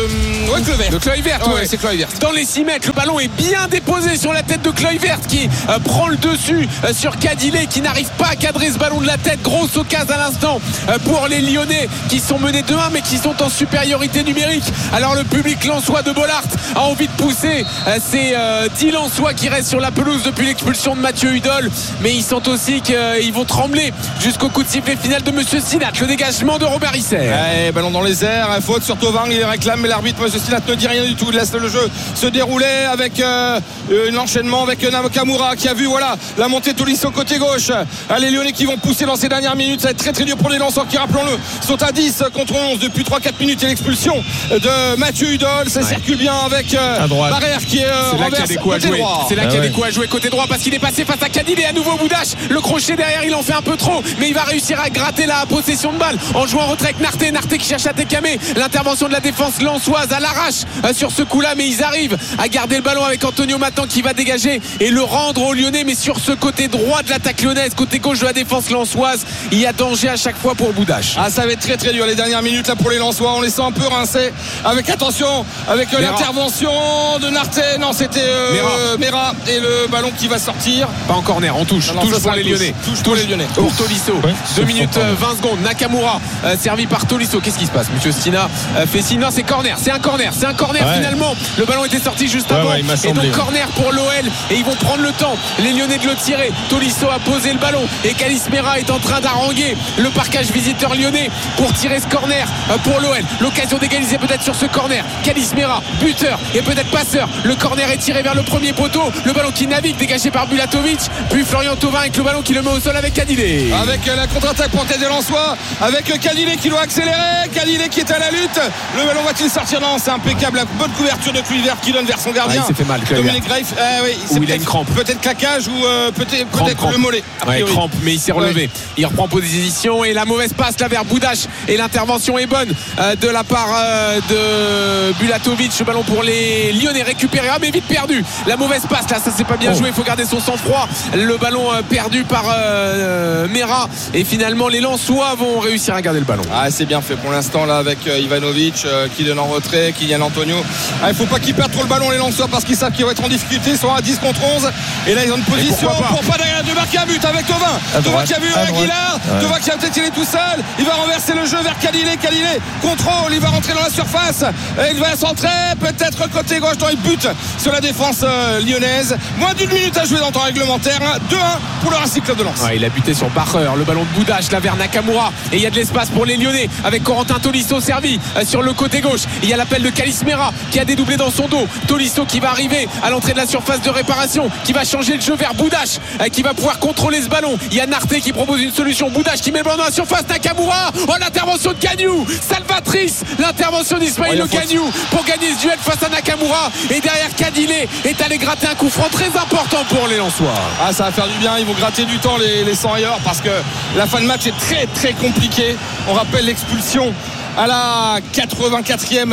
de ouais, Kluivert. De Kluivert, ouais, ouais. c'est Kluivert. Dans les six mètres, le ballon est bien déposé sur la tête de Kluivert qui euh, prend le dessus euh, sur Kadile qui n'arrive pas à cadrer ce ballon de la tête. Grosse occasion à l'instant euh, pour les Lyonnais qui sont menés deux un mais qui sont en supériorité numérique. Alors le public lensois de Bollaert a envie de pousser. euh, c'est euh, dix Lensois qui restent sur la pelouse depuis l'expulsion de Mathieu Udol, mais ils sentent aussi qu'ils vont trembler jusqu'au coup de sifflet final de Monsieur Sinat. Le dégagement de Robert Risser. Ouais, ballon dans les airs, faute sur Thauvin, il réclame mais l'arbitre Monsieur Sinat ne dit rien du tout, il laisse le jeu se dérouler avec euh, un enchaînement avec Nakamura qui a vu voilà la montée de Tolisso côté gauche. Ah, les Lyonnais qui vont pousser dans ces dernières minutes, ça va être très très dur pour les Lensois qui, rappelons-le, sont à dix contre onze depuis trois quatre minutes et l'expulsion de Mathieu Udol. Ça ouais. circule bien avec euh, Barrère qui est euh, c'est là qu'il y a des coups à jouer. C'est là ah qu'il y a ouais. des coups à jouer côté droit parce qu'il est passé face à Kadile et à nouveau Boudache. Le crochet derrière, il en fait un peu trop, mais il va réussir à gratter la possession de balle en jouant en retrait avec Narté. Narté qui cherche à Atekame. L'intervention de la défense lensoise à l'arrache euh, sur ce coup-là, mais ils arrivent à garder le ballon avec Antonio maintenant qui va dégager et le rendre aux Lyonnais. Mais sur ce côté droit de l'attaque lyonnaise, côté gauche de la défense lensoise, il y a danger à chaque fois pour Boudache. Ah, ça va être très très dur les dernières minutes là pour les Lensois. On les sent un peu rincés. Avec attention, avec euh, l'intervention de Narté. Non, c'était euh, Mera et le ballon qui va sortir. Pas en corner, on touche. Non, non, touche pour les Lyonnais. Touche pour les Lyonnais. Pour Tolisso. Ouais, deux minutes euh, vingt secondes. Nakamura euh, servi par Tolisso. Qu'est-ce qui se passe? Monsieur Stina euh, fait signe. Non, c'est corner. C'est un corner. C'est un corner ouais. finalement. Le ballon était sorti juste ouais, avant. Ouais, et donc corner pour l'O L. Et ils vont prendre le temps. Les Lyonnais de le tirer. Tolisso a posé le ballon. Et Kalis Mera est en train d'haranguer le parquage visiteur lyonnais pour tirer ce corner euh, pour l'O L. L'occasion d'égaliser peut-être sur ce corner. Kalis Mera, buteur et peut-être passeur. Le corner est tiré vers le premier poteau. Le ballon qui navigue, dégagé par Bulatovic. Puis Florian Thauvin avec le ballon qui le met au sol avec Kadile. Avec la contre-attaque pour tête des Lensois. Avec Kadile qui doit accélérer. Kadile qui est à la lutte. Le ballon va-t-il sortir? Non, c'est impeccable. La bonne couverture de Kluivert qui donne vers son gardien. Ah, il s'est fait mal. Dominique Greif. Ah, oui, ou il a une crampe. Peut-être claquage ou euh, peut-être, peut-être le mollet. Ouais, crampe, mais il s'est relevé. Ouais. Il reprend position et la mauvaise passe là vers Boudache. Et l'intervention est bonne euh, de la part euh, de Bulatovic. Le ballon pour les Lyonnais récupéré. Ah, mais vite perdu. La mauvaise passe là, ça c'est pas bien oh. joué. Il faut garder son sang-froid. Le ballon euh, perdu par euh, Mera. Et finalement, les Lensois vont réussir à garder le ballon. Ah, c'est bien fait pour l'instant là avec euh, Ivanovic euh, qui donne en retrait, Kylian Antonio. Ah, il faut pas qu'ils perdent trop le ballon les Lensois parce qu'ils savent qu'ils vont être en difficulté. Ils sont à dix contre onze. Et là, ils ont une position pour pas de marquer un but avec Thauvin. Thauvin qui a vu Aguilar. Ouais. Thauvin qui a peut-être il est tout seul. Il va renverser le jeu vers Kadile. Kadile contrôle. Il va rentrer dans la surface. Et il va centrer. Peut-être côté gauche dans le but sur la défense euh, lyonnaise. Moins d'une minute à jouer dans le temps réglementaire. deux un pour le Racing Club de Lens. Ouais, il a buté sur Barreur. Le ballon de Boudache là vers Nakamura. Et il y a de l'espace pour les Lyonnais avec Corentin Tolisso servi euh, sur le côté gauche. Il y a l'appel de Kalis Mera qui a dédoublé dans son dos. Tolisso qui va arriver à l'entrée de la surface de réparation, qui va changer le jeu vers Boudache, euh, qui va pouvoir contrôler ce ballon. Il y a Narté qui propose une solution. Boudache qui met le ballon dans la surface. Nakamura. Oh, l'intervention de Gagnou. Salvatrice. L'intervention d'Ismaïl oh, Gagnou pour gagner ce duel face à Nakamura. Et derrière, Kadile est allé gratter un coup franc très important pour les Lensois. Ah, ça va faire du bien. Ils vont gratter du temps les, les cent ailleurs parce que la fin de match est très très compliquée. On rappelle l'expulsion à la quatre-vingt-quatrième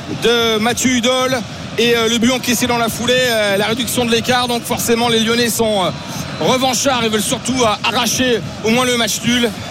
de Mathieu Udol et le but encaissé dans la foulée, la réduction de l'écart. Donc forcément les Lyonnais sont revanchards et veulent surtout arracher au moins le match nul.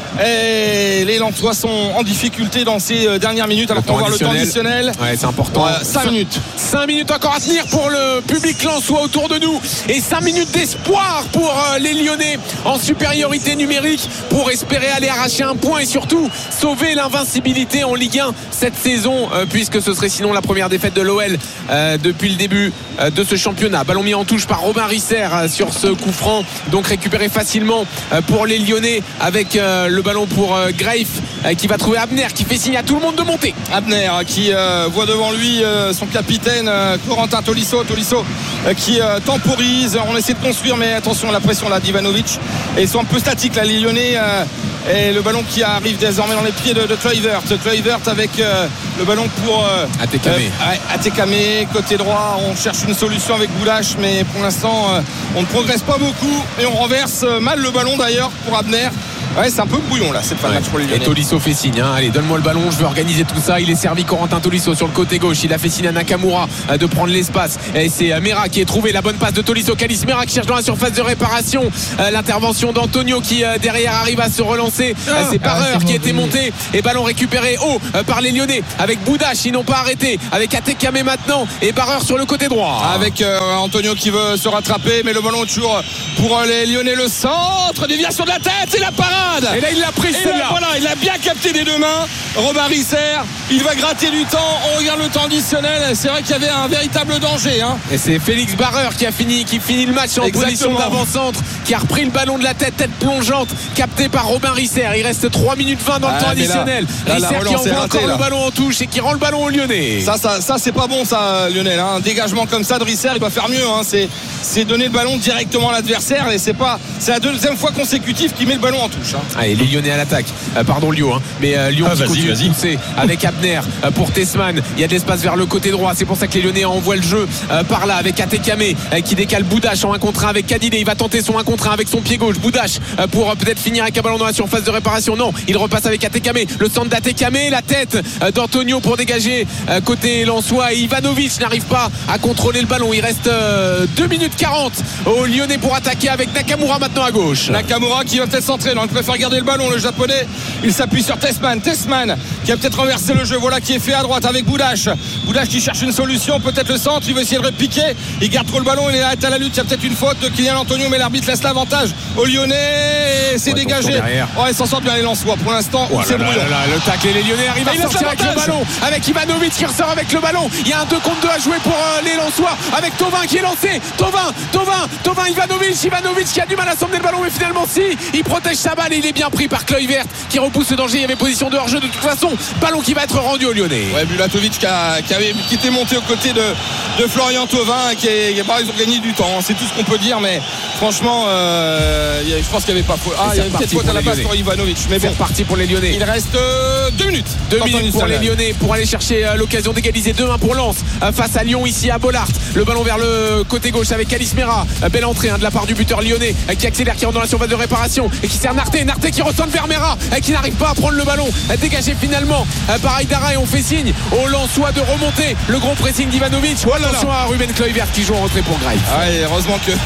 Et les Lensois sont en difficulté dans ces dernières minutes. Alors qu'on va voir le temps additionnel. Ouais, c'est important. Ouais, cinq minutes. cinq minutes encore à tenir pour le public lensois autour de nous. Et cinq minutes d'espoir pour les Lyonnais en supériorité numérique pour espérer aller arracher un point et surtout sauver l'invincibilité en Ligue un cette saison, euh, puisque ce serait sinon la première défaite de l'O L euh, depuis le début euh, de ce championnat. Ballon mis en touche par Robin Risser euh, sur ce coup franc, donc récupéré facilement euh, pour les Lyonnais avec euh, le ballon pour euh, Greif euh, qui va trouver Abner qui fait signe à tout le monde de monter. Abner qui euh, voit devant lui euh, son capitaine euh, Corentin Tolisso Tolisso euh, qui euh, temporise. On essaie de construire, mais attention, la pression là d'Ivanovic, et ils sont un peu statiques là les Lyonnais, euh, et le ballon qui arrive désormais dans les pieds de, de Kluivert Kluivert avec euh, le ballon pour euh, Atekame euh, Atekame côté droit. On cherche une solution avec Boudache, mais pour l'instant euh, on ne progresse pas beaucoup et on renverse mal le ballon d'ailleurs pour Abner. Ouais, c'est un peu brouillon là cette fin de match pour les Lyonnais. Et Tolisso fait signe, hein. Allez, donne-moi le ballon, je veux organiser tout ça. Il est servi Corentin Tolisso sur le côté gauche. Il a fait signe à Nakamura de prendre l'espace. Et c'est Mera qui est trouvé la bonne passe de Tolisso. Kalis Mera qui cherche dans la surface de réparation. L'intervention d'Antonio qui derrière arrive à se relancer. C'est Barreur ah, qui était monté. Et ballon récupéré haut par les Lyonnais avec Boudache. Ils n'ont pas arrêté. Avec Atekame maintenant. Et Barreur sur le côté droit. Avec euh, Antonio qui veut se rattraper. Mais le ballon est toujours pour les Lyonnais. Le centre, déviation de la tête et la parade. Et là il l'a pris celle-là. Voilà, il a bien capté des deux mains. Robin Risser, il va gratter du temps. On regarde le temps additionnel. C'est vrai qu'il y avait un véritable danger, hein. Et c'est Félix Barreur qui a fini, qui finit le match en Exactement. position d'avant-centre, qui a repris le ballon de la tête, tête plongeante, capté par Robin Risser. Il reste trois minutes vingt dans le ah, temps additionnel. Là, là, Risser qui envoie raté, encore là. le ballon en touche et qui rend le ballon au Lyonnais. Ça, ça, ça c'est pas bon ça, Lionel. Hein. Un dégagement comme ça de Risser, il doit faire mieux. Hein. C'est, c'est donner le ballon directement à l'adversaire. Et c'est pas, c'est la deuxième fois consécutive qu'il met le ballon en touche. Hein. Allez, les Lyonnais à l'attaque. Euh, pardon Lyon, hein. mais euh, Lyon ah, qui continue de pousser avec Abner euh, pour Tessman. Il y a de l'espace vers le côté droit. C'est pour ça que les Lyonnais envoient le jeu euh, par là avec Atekame euh, qui décale Boudache en un contre un avec Kadidé. Il va tenter son un contre un avec son pied gauche. Boudache euh, pour euh, peut-être finir avec un ballon dans la surface de réparation. Non, il repasse avec Atekame. Le centre d'Atekame, la tête euh, d'Antonio pour dégager euh, côté Lensois. Et Ivanovic n'arrive pas à contrôler le ballon. Il reste euh, deux minutes quarante aux Lyonnais pour attaquer avec Nakamura maintenant à gauche. Nakamura qui va peut-être s'entrer. Non, il préfère garder le ballon, le japonais. Il s'appuie sur Tessman. Tessman qui a peut-être renversé le jeu. Voilà qui est fait à droite avec Boudache. Boudache qui cherche une solution. Peut-être le centre. Il veut essayer de repiquer. Il garde trop le ballon. Il est à la lutte. Il y a peut-être une faute de Kylian Antonio, mais l'arbitre laisse l'avantage aux Lyonnais. Et c'est ouais, dégagé. Oh, ils s'en sortent bien les Lensois. Pour l'instant, oh, c'est brouillon. Le tacle et les Lyonnais arrivent à sortir avec le ballon. Avec Ivanovic qui ressort avec le ballon. Il y a un deux contre deux à jouer pour euh, les Lensois. Avec Thauvin qui est lancé. Thauvin, Thauvin, Thauvin, Ivanovic. Ivanovic qui a du mal à s'emmener le ballon. Mais finalement, si. Il protège sa balle et il est bien pris par Kluivert qui repousse le danger. Il y avait position de hors-jeu de toute façon. Ballon qui va être rendu aux Lyonnais. Ouais, Bulatovic qui, a, qui, avait, qui était monté aux côtés de, de Florian Thauvin, qui est, qui est, bah, ils ont gagné du temps. C'est tout ce qu'on peut dire, mais franchement, euh, y a, je pense qu'il n'y avait pas faute. Ah, il y avait peut-être faute à la base pour Ivanovic. Mais bon, c'est reparti pour les Lyonnais. Il reste euh, deux minutes. Deux minutes pour les Lyonnais pour aller chercher euh, l'occasion d'égaliser. deux un pour Lens euh, face à Lyon ici à Bollaert. Le ballon vers le côté gauche avec Kalis Mera. Euh, belle entrée hein, de la part du buteur lyonnais euh, qui accélère, qui rentre dans la surface de réparation et qui sert Narté. Narté qui retourne vers Mera et qui n'arrive pas à prendre le ballon. Euh, dégagé finalement euh, par Aïdara et on fait signe aux Lensois de remonter. Le gros pressing d'Ivanovic. Oh, attention à Ruben Kluivert qui joue en retrait pour Greif. Ah, heureusement que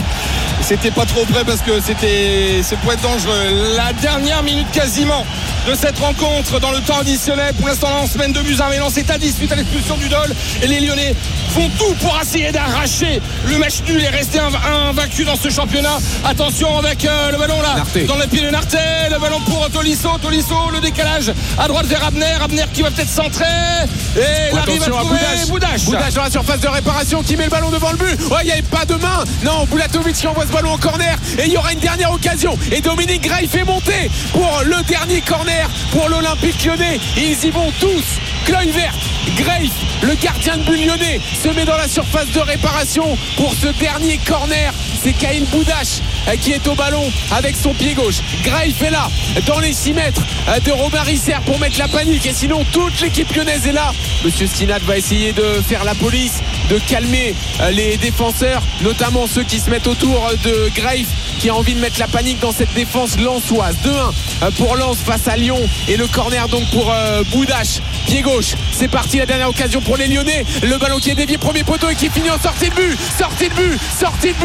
c'était pas trop près parce que c'était c'est pour être dangereux. La dernière minute quasiment de cette rencontre dans le temps additionnel. Pour l'instant, on semaine de buts à Lens est à dix suite à l'expulsion du Dol et les Lyonnais font tout pour essayer d'arracher le match nul et rester invaincu dans ce championnat. Attention avec euh, le ballon là Narté. Dans le pied de Narté, le ballon pour Tolisso, Tolisso, le décalage à droite vers Abner, Abner qui va peut-être centrer et il arrive à trouver Boudache. Boudache dans la surface de réparation qui met le ballon devant le but. Ouais, il n'y avait pas de main. Non, Bulatovic qui envoie ce ballon en corner et il y aura une dernière occasion et Dominique Greif est monté pour le dernier corner pour l'Olympique Lyonnais. Ils y vont tous. Kluivert, Greif, le gardien de but lyonnais se met dans la surface de réparation pour ce dernier corner. C'est Kyle Boudache qui est au ballon avec son pied gauche. Greif est là dans les six mètres de Robin Risser pour mettre la panique et sinon toute l'équipe lyonnaise est là. Monsieur Stinat va essayer de faire la police, de calmer les défenseurs, notamment ceux qui se mettent autour de Greif qui a envie de mettre la panique dans cette défense lensoise. deux un pour Lens face à Lyon et le corner donc pour euh, Boudache, pied gauche. C'est parti, la dernière occasion pour les Lyonnais. Le ballon qui est dévié, premier poteau et qui finit en sortie de but. Sortie de but, sortie de but.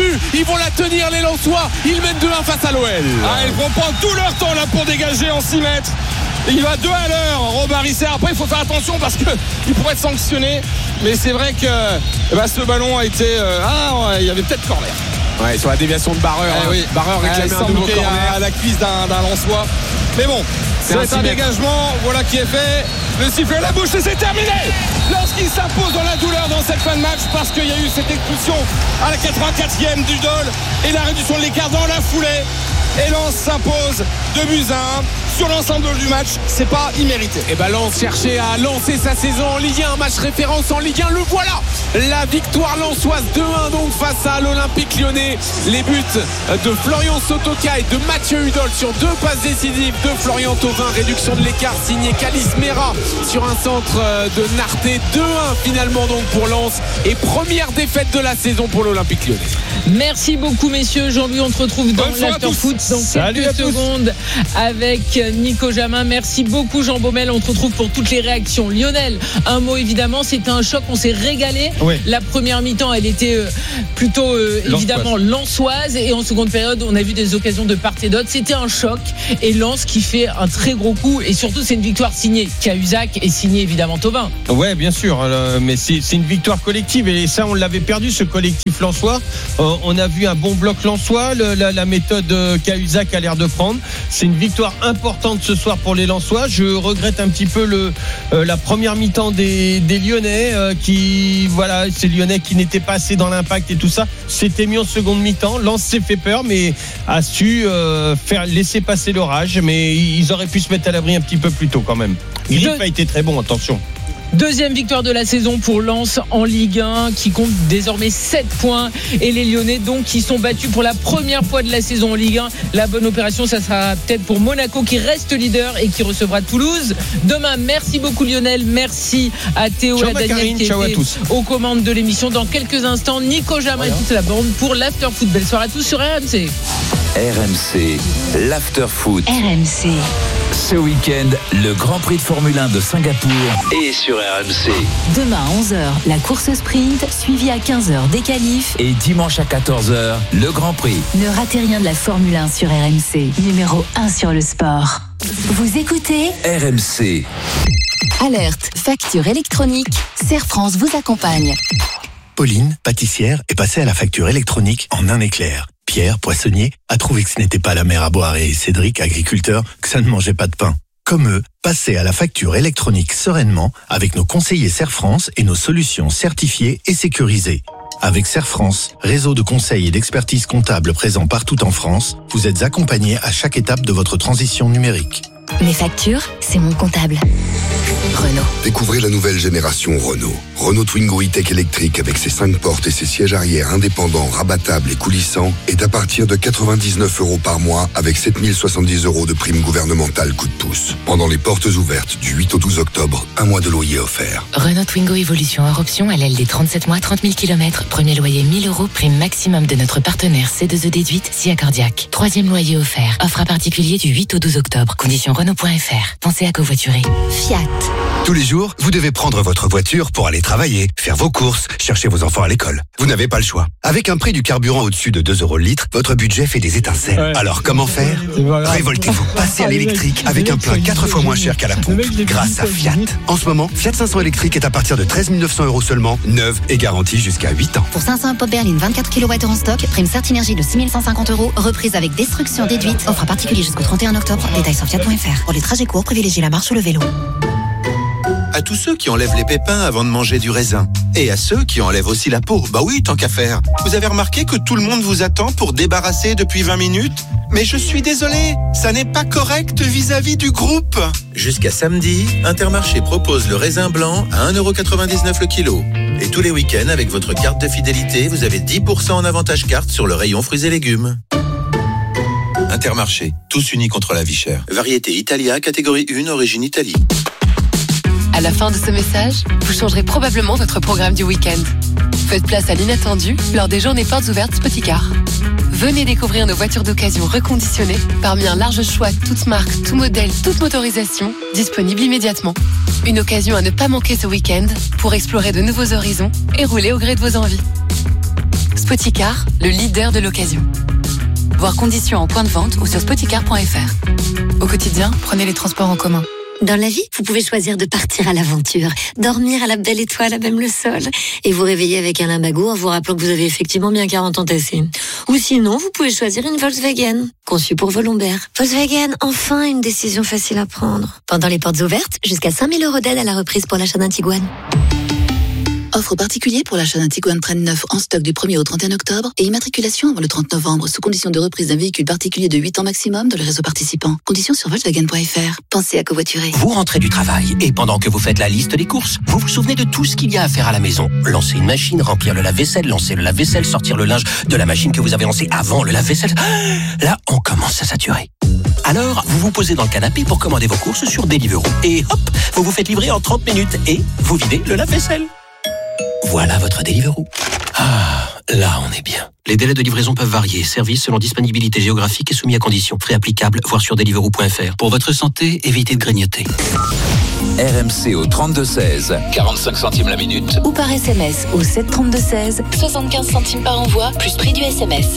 Ils vont la tenir, les Lensois. Ils mènent deux un face à l'O L. Ah, ils vont prendre tout leur temps là pour dégager en six mètres. Il va deux à l'heure, Robin Risser. Après, il faut faire attention parce qu'il pourrait être sanctionné. Mais c'est vrai que eh ben, ce ballon a été. Euh, ah, ouais, il y avait peut-être corner. Ouais, sur la déviation de Barreur. Eh hein. oui. Barreur réclamait eh, un nouveau corner à, à la cuisse d'un, d'un Lensois. Mais bon, c'est, c'est un, un dégagement. Voilà qui est fait. Le sifflet à la bouche et c'est terminé. Lorsqu'il s'impose dans la douleur dans cette fin de match parce qu'il y a eu cette expulsion à la quatre-vingt-quatrième du Dol et la réduction de l'écart dans la foulée. Et Lens s'impose deux buts à un sur l'ensemble du match. C'est pas immérité. Et ben Lens cherchait à lancer sa saison en Ligue un, un match référence en Ligue un. Le voilà, la victoire lensoise deux un donc face à l'Olympique Lyonnais. Les buts de Florian Sotoka et de Mathieu Hudol sur deux passes décisives de Florian Thauvin. Réduction de l'écart signé Calis Mera sur un centre de Narté. deux un finalement donc pour Lens et première défaite de la saison pour l'Olympique Lyonnais. Merci beaucoup messieurs. Jean-Louis, on se retrouve dans l'Afterfoot dans Salut quelques secondes avec Nico Jamin. Merci beaucoup Jean Baumel. On se retrouve pour toutes les réactions. Lionel, un mot évidemment, c'était un choc, on s'est régalé. Oui. La première mi-temps, elle était euh, plutôt euh, évidemment lensoise et en seconde période, on a vu des occasions de part et d'autre. C'était un choc et Lens qui fait un très gros coup et surtout c'est une victoire signée Cahuzac et signée évidemment Thauvin. Ouais, bien sûr, euh, mais c'est, c'est une victoire collective et ça on l'avait perdu ce collectif lensois. Euh, on a vu un bon bloc lensois, le, la, la méthode euh, Cahuzac a l'air de prendre. C'est une victoire importante ce soir pour les Lensois. Je regrette un petit peu le, euh, la première mi-temps des, des Lyonnais euh, qui, voilà, ces Lyonnais qui n'étaient pas assez dans l'impact et tout ça. C'était mis en seconde mi-temps. Lens s'est fait peur, mais a su euh, faire laisser passer l'orage. Mais ils auraient pu se mettre à l'abri un petit peu plus tôt quand même. Griff a été très bon, attention. Deuxième victoire de la saison pour Lens en Ligue un qui compte désormais sept points et les Lyonnais donc qui sont battus pour la première fois de la saison en Ligue un. La bonne opération, ça sera peut-être pour Monaco qui reste leader et qui recevra Toulouse demain. Merci beaucoup Lionel, merci à Théo ciao, et à Daniel Karine, qui ciao étaient aux commandes de l'émission. Dans quelques instants, Nico Jamin et toute la bande pour l'Afterfoot. Belle soirée à tous sur R M C. R M C, l'Afterfoot. R M C. Ce week-end, le Grand Prix de Formule un de Singapour est sur R M C. Demain à onze heures, la course sprint, suivie à quinze heures des qualifs. Et dimanche à quatorze heures, le Grand Prix. Ne ratez rien de la Formule un sur R M C, numéro un sur le sport. Vous écoutez R M C. Alerte, facture électronique, Serre France vous accompagne. Pauline, pâtissière, est passée à la facture électronique en un éclair. Pierre, poissonnier, a trouvé que ce n'était pas la mer à boire et Cédric, agriculteur, que ça ne mangeait pas de pain. Comme eux, passez à la facture électronique sereinement avec nos conseillers Serre France et nos solutions certifiées et sécurisées. Avec Serre France, réseau de conseils et d'expertise comptable présent partout en France, vous êtes accompagnés à chaque étape de votre transition numérique. Mes factures, c'est mon comptable. Renault. Découvrez la nouvelle génération Renault. Renault Twingo E-Tech électrique avec ses cinq portes et ses sièges arrière indépendants, rabattables et coulissants est à partir de quatre-vingt-dix-neuf euros par mois avec sept mille soixante-dix euros de prime gouvernementale coup de pouce. Pendant les portes ouvertes du huit au douze octobre, un mois de loyer offert. Renault Twingo Evolution hors option, L L D trente-sept mois, trente mille kilomètres. Premier loyer mille euros, prime maximum de notre partenaire C deux E déduite, S I A Cardiaque. Troisième loyer offert. Offre à particulier du huit au douze octobre. Conditions Renault point F R. Pensez à covoiturer. Fiat. Tous les jours, vous devez prendre votre voiture pour aller travailler, faire vos courses, chercher vos enfants à l'école. Vous n'avez pas le choix. Avec un prix du carburant au-dessus de deux euros le litre, votre budget fait des étincelles. Ouais. Alors comment faire ? Révoltez-vous, passez à l'électrique avec un plein quatre fois moins cher qu'à la pompe grâce à Fiat. En ce moment, Fiat cinq cents électrique est à partir de treize mille neuf cents euros seulement, neuve et garantie jusqu'à huit ans. Pour cinq cents pop berline vingt-quatre kilowattheures en stock, prime Certinergie de six mille cent cinquante euros, reprise avec destruction déduite, offre à particulier jusqu'au trente et un octobre, détails sur fiat point F R. Pour les trajets courts, privilégiez la marche ou le vélo. À tous ceux qui enlèvent les pépins avant de manger du raisin. Et à ceux qui enlèvent aussi la peau. Bah oui, tant qu'à faire. Vous avez remarqué que tout le monde vous attend pour débarrasser depuis vingt minutes ? Mais je suis désolé, ça n'est pas correct vis-à-vis du groupe. Jusqu'à samedi, Intermarché propose le raisin blanc à un euro quatre-vingt-dix-neuf le kilo. Et tous les week-ends, avec votre carte de fidélité, vous avez dix pour cent en avantage carte sur le rayon fruits et légumes. Intermarché, tous unis contre la vie chère. Variété Italia, catégorie un, origine Italie. À la fin de ce message, vous changerez probablement votre programme du week-end. Faites place à l'inattendu lors des journées portes ouvertes Spoticar. Venez découvrir nos voitures d'occasion reconditionnées parmi un large choix, toutes marques, tout modèle, toute motorisation, disponible immédiatement. Une occasion à ne pas manquer ce week-end pour explorer de nouveaux horizons et rouler au gré de vos envies. Spoticar, le leader de l'occasion. Voir conditions en point de vente ou sur spoticar point f r. Au quotidien, prenez les transports en commun. Dans la vie, vous pouvez choisir de partir à l'aventure, dormir à la belle étoile à même le sol, et vous réveiller avec un limbago en vous rappelant que vous avez effectivement bien quarante ans tassés. Ou sinon, vous pouvez choisir une Volkswagen, conçue pour vos lombaires. Volkswagen, enfin une décision facile à prendre. Pendant les portes ouvertes, jusqu'à cinq mille euros d'aide à la reprise pour l'achat d'un Tiguan. Offre particulier pour l'achat d'un Tiguan Train neuf en stock du premier au trente et un octobre et immatriculation avant le trente novembre sous condition de reprise d'un véhicule particulier de huit ans maximum dans le réseau participant. Conditions sur volkswagen point f r. Pensez à covoiturer. Vous rentrez du travail et pendant que vous faites la liste des courses, vous vous souvenez de tout ce qu'il y a à faire à la maison. Lancer une machine, remplir le lave-vaisselle, lancer le lave-vaisselle, sortir le linge de la machine que vous avez lancée avant le lave-vaisselle. Là, on commence à saturer. Alors, vous vous posez dans le canapé pour commander vos courses sur Deliveroo. Et hop, vous vous faites livrer en trente minutes et vous videz le lave-vaisselle. Voilà votre Deliveroo. Ah, là on est bien. Les délais de livraison peuvent varier. Service selon disponibilité géographique et soumis à conditions. Frais applicables, voir sur deliveroo point f r. Pour votre santé, évitez de grignoter. R M C au trente-deux seize, quarante-cinq centimes la minute. Ou par S M S au sept trente-deux seize, soixante-quinze centimes par envoi, plus prix du S M S.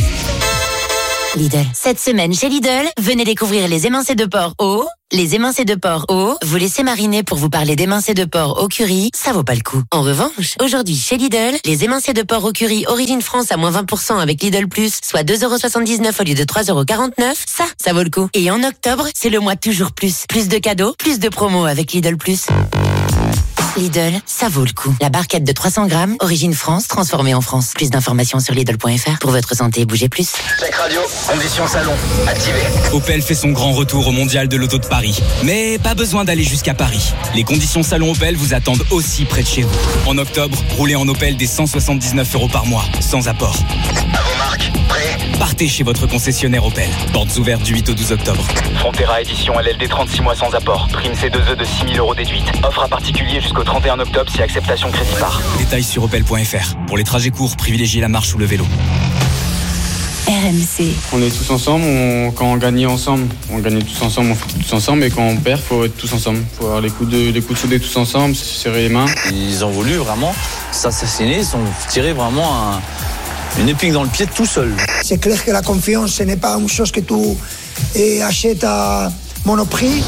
Lidl. Cette semaine chez Lidl, venez découvrir les émincés de porc au... Les émincés de porc au... Vous laissez mariner pour vous parler d'émincés de porc au curry, ça vaut pas le coup. En revanche, aujourd'hui chez Lidl, les émincés de porc au curry Origine France à moins vingt pour cent avec Lidl Plus, soit deux euros soixante-dix-neuf au lieu de trois euros quarante-neuf, ça, ça vaut le coup. Et en octobre, c'est le mois toujours plus. Plus de cadeaux, plus de promos avec Lidl Plus. Lidl, ça vaut le coup. La barquette de trois cents grammes, Origine France, transformée en France. Plus d'informations sur Lidl point f r. Pour votre santé, bougez plus. Check radio, conditions salon, activé. Opel fait son grand retour au mondial de l'auto de Paris. Mais pas besoin d'aller jusqu'à Paris. Les conditions salon Opel vous attendent aussi près de chez vous. En octobre, roulez en Opel des cent soixante-dix-neuf euros par mois, sans apport. À vos marques, prêt ? Partez chez votre concessionnaire Opel. Portes ouvertes du huit au douze octobre. Frontera édition L L D trente-six mois sans apport. Prime C deux E de six mille euros déduite. Offre à particulier jusqu'au trente et un octobre si acceptation crédit par. Détails sur opel point f r. Pour les trajets courts, privilégiez la marche ou le vélo. R M C. On est tous ensemble, on, quand on gagne ensemble, on gagne tous ensemble, on fait tous ensemble, et quand on perd, il faut être tous ensemble. Il faut avoir les coups de, les coups de soudés tous ensemble, se serrer les mains. Ils ont voulu vraiment s'assassiner, ils ont tiré vraiment un, une épingle dans le pied tout seul. C'est clair que la confiance, ce n'est pas une chose que tu eh, achètes à monoprix.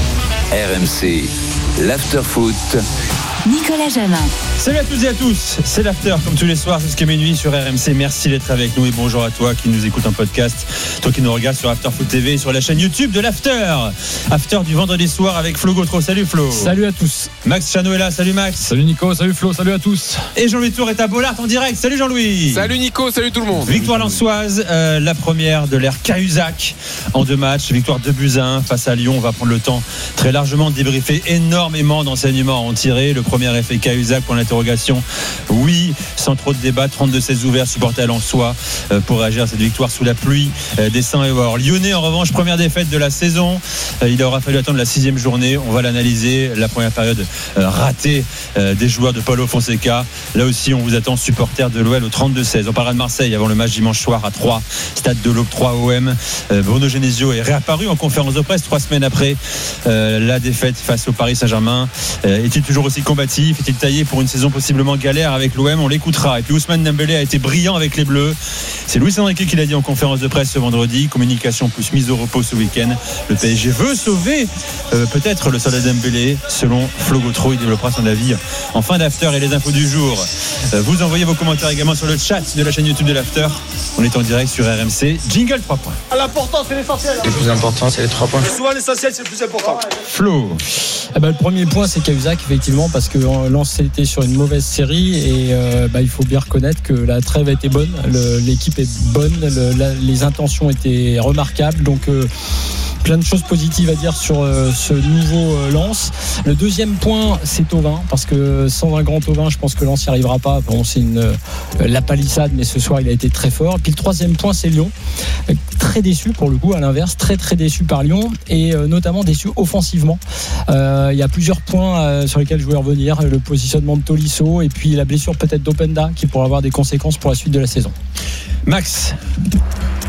R M C, l'after-foot. Nicolas Jamin. Salut à toutes et à tous, c'est l'After comme tous les soirs jusqu'à minuit sur R M C. Merci d'être avec nous et bonjour à toi qui nous écoute en podcast, toi qui nous regarde sur After Foot T V et sur la chaîne YouTube de l'After. After du vendredi soir avec Flo Gautreau. Salut Flo. Salut à tous. Max Chano est là, salut Max. Salut Nico, salut Flo, salut à tous. Et Jean-Louis Tour est à Bollard en direct. Salut Jean-Louis. Salut Nico, salut tout le monde. Victoire lensoise, euh, la première de l'ère Cahuzac en deux matchs. Victoire deux buts à un face à Lyon. On va prendre le temps très largement de débriefer. Énormément d'enseignements à en tirer. Le premier effet Cahuzac pour l'interrogation. Oui, sans trop de débat, trente-deux seize ouverts, supportés à Lensois euh, pour réagir à cette victoire sous la pluie euh, des Saints et Or. Lyonnais en revanche, première défaite de la saison. Euh, il aura fallu attendre la sixième journée. On va l'analyser. La première période euh, ratée euh, des joueurs de Paulo Fonseca. Là aussi, on vous attend, supporters de l'O L au trente-deux seize. On parlera de Marseille avant le match dimanche soir à Troyes, stade de l'Aube trois O M. Euh, Bruno Genesio est réapparu en conférence de presse trois semaines après euh, la défaite face au Paris Saint-Germain. Euh, est-il toujours aussi combatif? Est-il taillé pour une saison possiblement galère avec l'O M? On l'écoutera. Et puis Ousmane Dembélé a été brillant avec les Bleus. C'est Luis Enrique qui l'a dit en conférence de presse ce vendredi. Communication plus mise au repos ce week-end. Le P S G veut sauver euh, peut-être le soldat Dembélé. Selon Flo Gautreau, il développera son avis en fin d'After et les infos du jour. Euh, vous envoyez vos commentaires également sur le chat de la chaîne YouTube de l'After. On est en direct sur R M C. Jingle trois points. L'important, c'est l'essentiel. Le plus important, c'est les trois points. Souvent, l'essentiel, c'est le plus important. Flo. Eh ben, le premier point, c'est Cahuzac, effectivement, parce que Lens était sur une mauvaise série et euh, bah, il faut bien reconnaître que la trêve était bonne, le, l'équipe est bonne, le, la, les intentions étaient remarquables, donc euh, plein de choses positives à dire sur euh, ce nouveau euh, Lens. Le deuxième point, c'est Thauvin, parce que sans un grand Thauvin, je pense que Lens n'y arrivera pas. Bon, c'est une euh, la palissade, mais ce soir il a été très fort. Et puis le troisième point, c'est Lyon, euh, très déçu pour le coup, à l'inverse, très très déçu par Lyon et euh, notamment déçu offensivement. Euh, il y a plusieurs points euh, sur lesquels je voulais revenir, le positionnement de Tolisso et puis la blessure peut-être d'Openda qui pourra avoir des conséquences pour la suite de la saison. Max.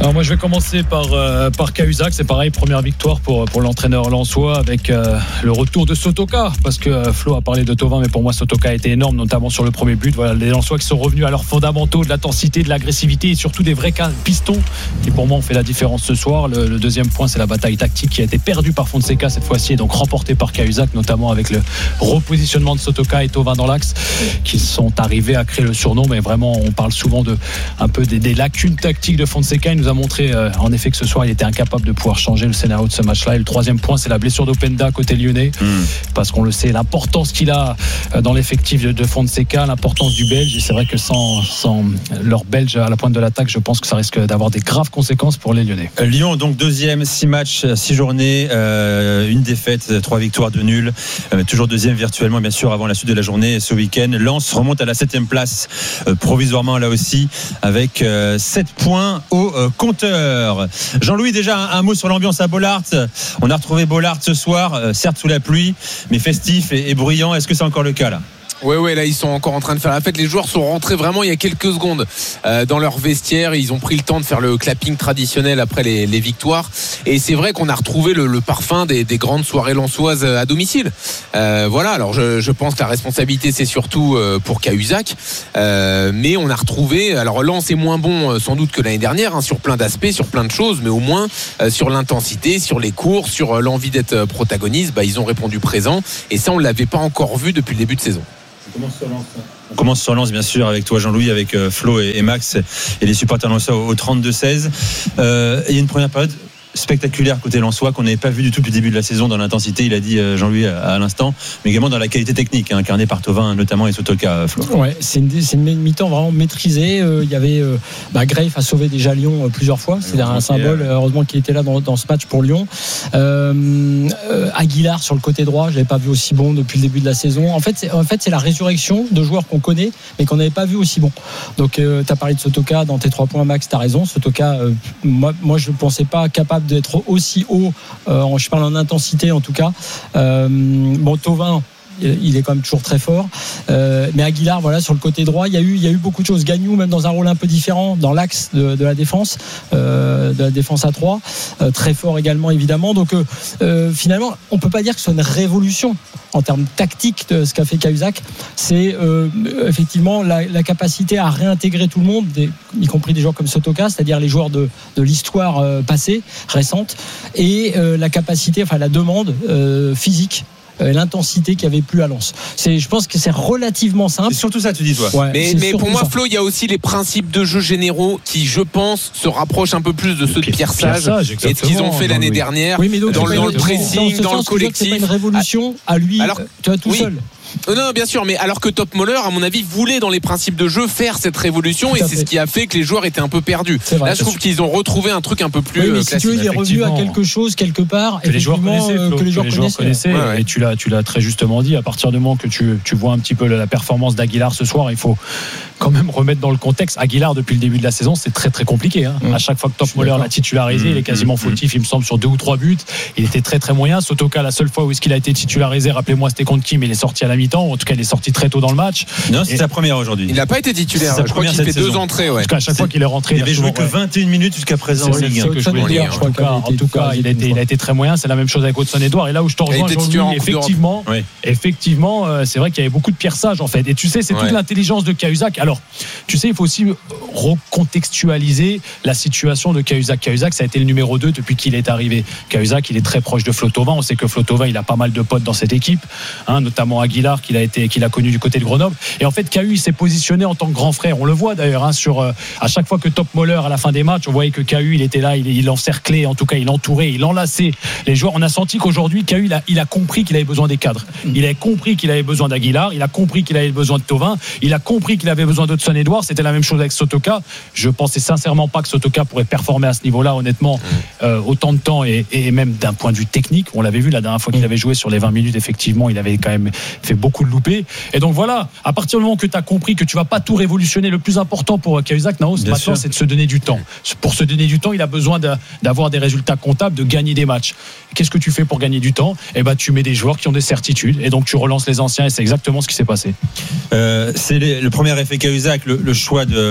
Alors moi je vais commencer par euh, par Cahuzac, c'est pareil, première victoire pour pour l'entraîneur lensois avec euh, le retour de Sotoka, parce que euh, Flo a parlé de Thauvin, mais pour moi Sotoka a été énorme, notamment sur le premier but. Voilà, les lensois qui sont revenus à leurs fondamentaux, de l'intensité, de l'agressivité et surtout des vrais pistons qui pour moi ont fait la différence ce soir. Le, le deuxième point, c'est la bataille tactique qui a été perdue par Fonseca cette fois-ci et donc remportée par Cahuzac, notamment avec le repositionnement de Sotoka et Thauvin dans l'axe qui sont arrivés à créer le surnom. Mais vraiment on parle souvent de un peu des, des lacunes tactiques de Fonseca. Il nous a montré euh, en effet que ce soir il était incapable de pouvoir changer le scénario de ce match-là. Et le troisième point, c'est la blessure d'Openda côté lyonnais, mmh. parce qu'on le sait, l'importance qu'il a dans l'effectif de, de Fonseca, l'importance du Belge. Et c'est vrai que sans, sans leur Belge à la pointe de l'attaque, je pense que ça risque d'avoir des graves conséquences pour les Lyonnais. Lyon, donc deuxième, six matchs, six journées, euh, une défaite, trois victoires, deux nuls, euh, toujours deuxième virtuellement bien sûr avant la suite de la journée ce week-end. Lens remonte à la septième place euh, provisoirement là aussi avec euh, sept points au euh, compteur. Jean-Louis, déjà un, un mot sur l'ambiance à Bollaert. On a retrouvé Bollaert ce soir, euh, certes sous la pluie, mais festif et, et bruyant. Est-ce que c'est encore le cas là ? Ouais ouais, là ils sont encore en train de faire la fête. Les joueurs sont rentrés vraiment il y a quelques secondes euh, dans leur vestiaire. Ils ont pris le temps de faire le clapping traditionnel après les, les victoires. Et c'est vrai qu'on a retrouvé le, le parfum des, des grandes soirées lensoises à domicile. Euh, voilà. Alors je, je pense que la responsabilité c'est surtout euh, pour Cahuzac, euh, mais on a retrouvé. Alors Lens est moins bon euh, sans doute que l'année dernière hein, sur plein d'aspects, sur plein de choses, mais au moins euh, sur l'intensité, sur les courses, sur euh, l'envie d'être protagoniste, bah, ils ont répondu présent. Et ça on l'avait pas encore vu depuis le début de saison. On commence sur Lens. On commence sur Lens, bien sûr, avec toi, Jean-Louis, avec euh, Flo et, et Max et les supporters lensois au, au trente-deux seize. Euh, il y a une première période spectaculaire côté lensois qu'on n'avait pas vu du tout depuis le début de la saison dans l'intensité, il a dit euh, Jean-Louis à, à l'instant, mais également dans la qualité technique hein, incarnée par Thauvin notamment et Sotoka. Flo. Ouais, c'est une, c'est une mi-temps vraiment maîtrisée. Euh, il y avait euh, bah, Greif a sauvé déjà Lyon euh, plusieurs fois, c'est un symbole euh, heureusement qu'il était là dans, dans ce match pour Lyon. euh, euh, Aguilar sur le côté droit, je l'avais pas vu aussi bon depuis le début de la saison. En fait c'est, en fait, c'est la résurrection de joueurs qu'on connaît mais qu'on n'avait pas vu aussi bon. Donc euh, tu as parlé de Sotoka dans tes trois points, Max, tu as raison. Sotoka, euh, moi, moi je ne pensais pas capable d'être aussi haut, euh, je parle en intensité en tout cas. Euh, bon, Thauvin, il est quand même toujours très fort, euh, mais Aguilar, voilà, sur le côté droit, il y a eu, il y a eu beaucoup de choses. Gagnou, même dans un rôle un peu différent, dans l'axe de, de la défense, euh, de la défense à trois, euh, très fort également évidemment. Donc euh, euh, finalement, on peut pas dire que ce soit une révolution en termes tactiques de ce qu'a fait Cahuzac. C'est euh, effectivement la, la capacité à réintégrer tout le monde, des, y compris des joueurs comme Sotoka, c'est-à-dire les joueurs de, de l'histoire euh, passée, récente, et euh, la capacité, enfin la demande euh, physique. L'intensité qu'il n'y avait plus à Lens. C'est, je pense que c'est relativement simple. C'est surtout ça, tu dis toi. Ouais, mais mais pour moi, ça. Flo, il y a aussi les principes de jeu généraux qui, je pense, se rapprochent un peu plus de ceux de Pierre Sage, Pierre Sage et de ce qu'ils ont fait l'année oui. dernière. Oui, mais donc, dans, le, dans le pressing, dans, dans le collectif. C'est pas une révolution à lui, alors, tu vois, tout oui. seul. Non, bien sûr, mais alors que Top Moller, à mon avis, voulait dans les principes de jeu faire cette révolution et c'est fait. Ce qui a fait que les joueurs étaient un peu perdus. Vrai, Là, je trouve sûr. qu'ils ont retrouvé un truc un peu plus. Oui, mais si tu veux, il est revenu à quelque chose quelque part que les joueurs connaissaient, Flo, que les joueurs, que les joueurs connaissaient. connaissaient ouais, ouais. Et tu l'as, tu l'as très justement dit. À partir du moment que tu, tu vois un petit peu la performance d'Aguilar ce soir, il faut quand même remettre dans le contexte. Aguilar, depuis le début de la saison, c'est très très compliqué. Hein. Mmh. À chaque fois que Top Moller l'a titularisé, mmh. il est quasiment mmh. fautif, il me semble, sur deux ou trois buts. Il était très très moyen. Sotoka, la seule fois où est-ce qu'il a été titularisé, rappelez-moi, c'était contre qui, mais il est sorti à la mi-temps. En tout cas, il est sorti très tôt dans le match. Non, c'est et sa première aujourd'hui. Il n'a pas été titulaire. Je crois qu'il fait deux saison. entrées. Ouais. En tout cas, à chaque c'est... fois qu'il est rentré, il avait joué que vingt et une minutes jusqu'à présent. C'est ce que je voulais dire. En tout cas, en tout cas, il a été, il a été très moyen. C'est la même chose avec Hudson-Edouard. Et là où je te rejoins, Jean-Louis, effectivement, effectivement, c'est vrai qu'il y avait beaucoup de Pierre Sage en fait. Et tu sais, c'est toute l'intelligence de Cahuzac. Alors, tu sais, il faut aussi recontextualiser la situation de Cahuzac. Cahuzac, ça a été le numéro deux depuis qu'il est arrivé. Cahuzac, il est très proche de Flo Thauvin. On sait que Flo Thauvin, il a pas mal de potes dans cette équipe, hein, notamment Aguilar, qu'il a été, qu'il a connu du côté de Grenoble. Et en fait, Cahu, il s'est positionné en tant que grand frère. On le voit d'ailleurs, hein, sur euh, à chaque fois que Top Moller à la fin des matchs, on voyait que Cahu, il était là, il, il encerclait, en tout cas, il entourait, il enlaçait les joueurs. On a senti qu'aujourd'hui, Cahu, il a, il a compris qu'il avait besoin des cadres. Il avait compris qu'il avait besoin d'Aguilar. Il a compris qu'il avait besoin de Thauvin. Il a compris qu'il avait besoin d'Hudson-Edouard. C'était la même chose avec Sotoka. Je pensais sincèrement pas que Sotoka pourrait performer à ce niveau-là, honnêtement, euh, autant de temps et, et même d'un point de vue technique. On l'avait vu la dernière fois qu'il avait joué sur les vingt minutes, effectivement, il avait quand même fait beaucoup de loupés. Et donc voilà, à partir du moment que tu as compris que tu vas pas tout révolutionner, le plus important pour Cahuzac, Naos, maintenant, sûr. c'est de se donner du temps. Pour se donner du temps, il a besoin de, d'avoir des résultats comptables, de gagner des matchs. Qu'est-ce que tu fais pour gagner du temps ? Eh ben, tu mets des joueurs qui ont des certitudes et donc tu relances les anciens et c'est exactement ce qui s'est passé. Euh, c'est les, le premier effet Cahuzac, le, le choix de, de Sotoka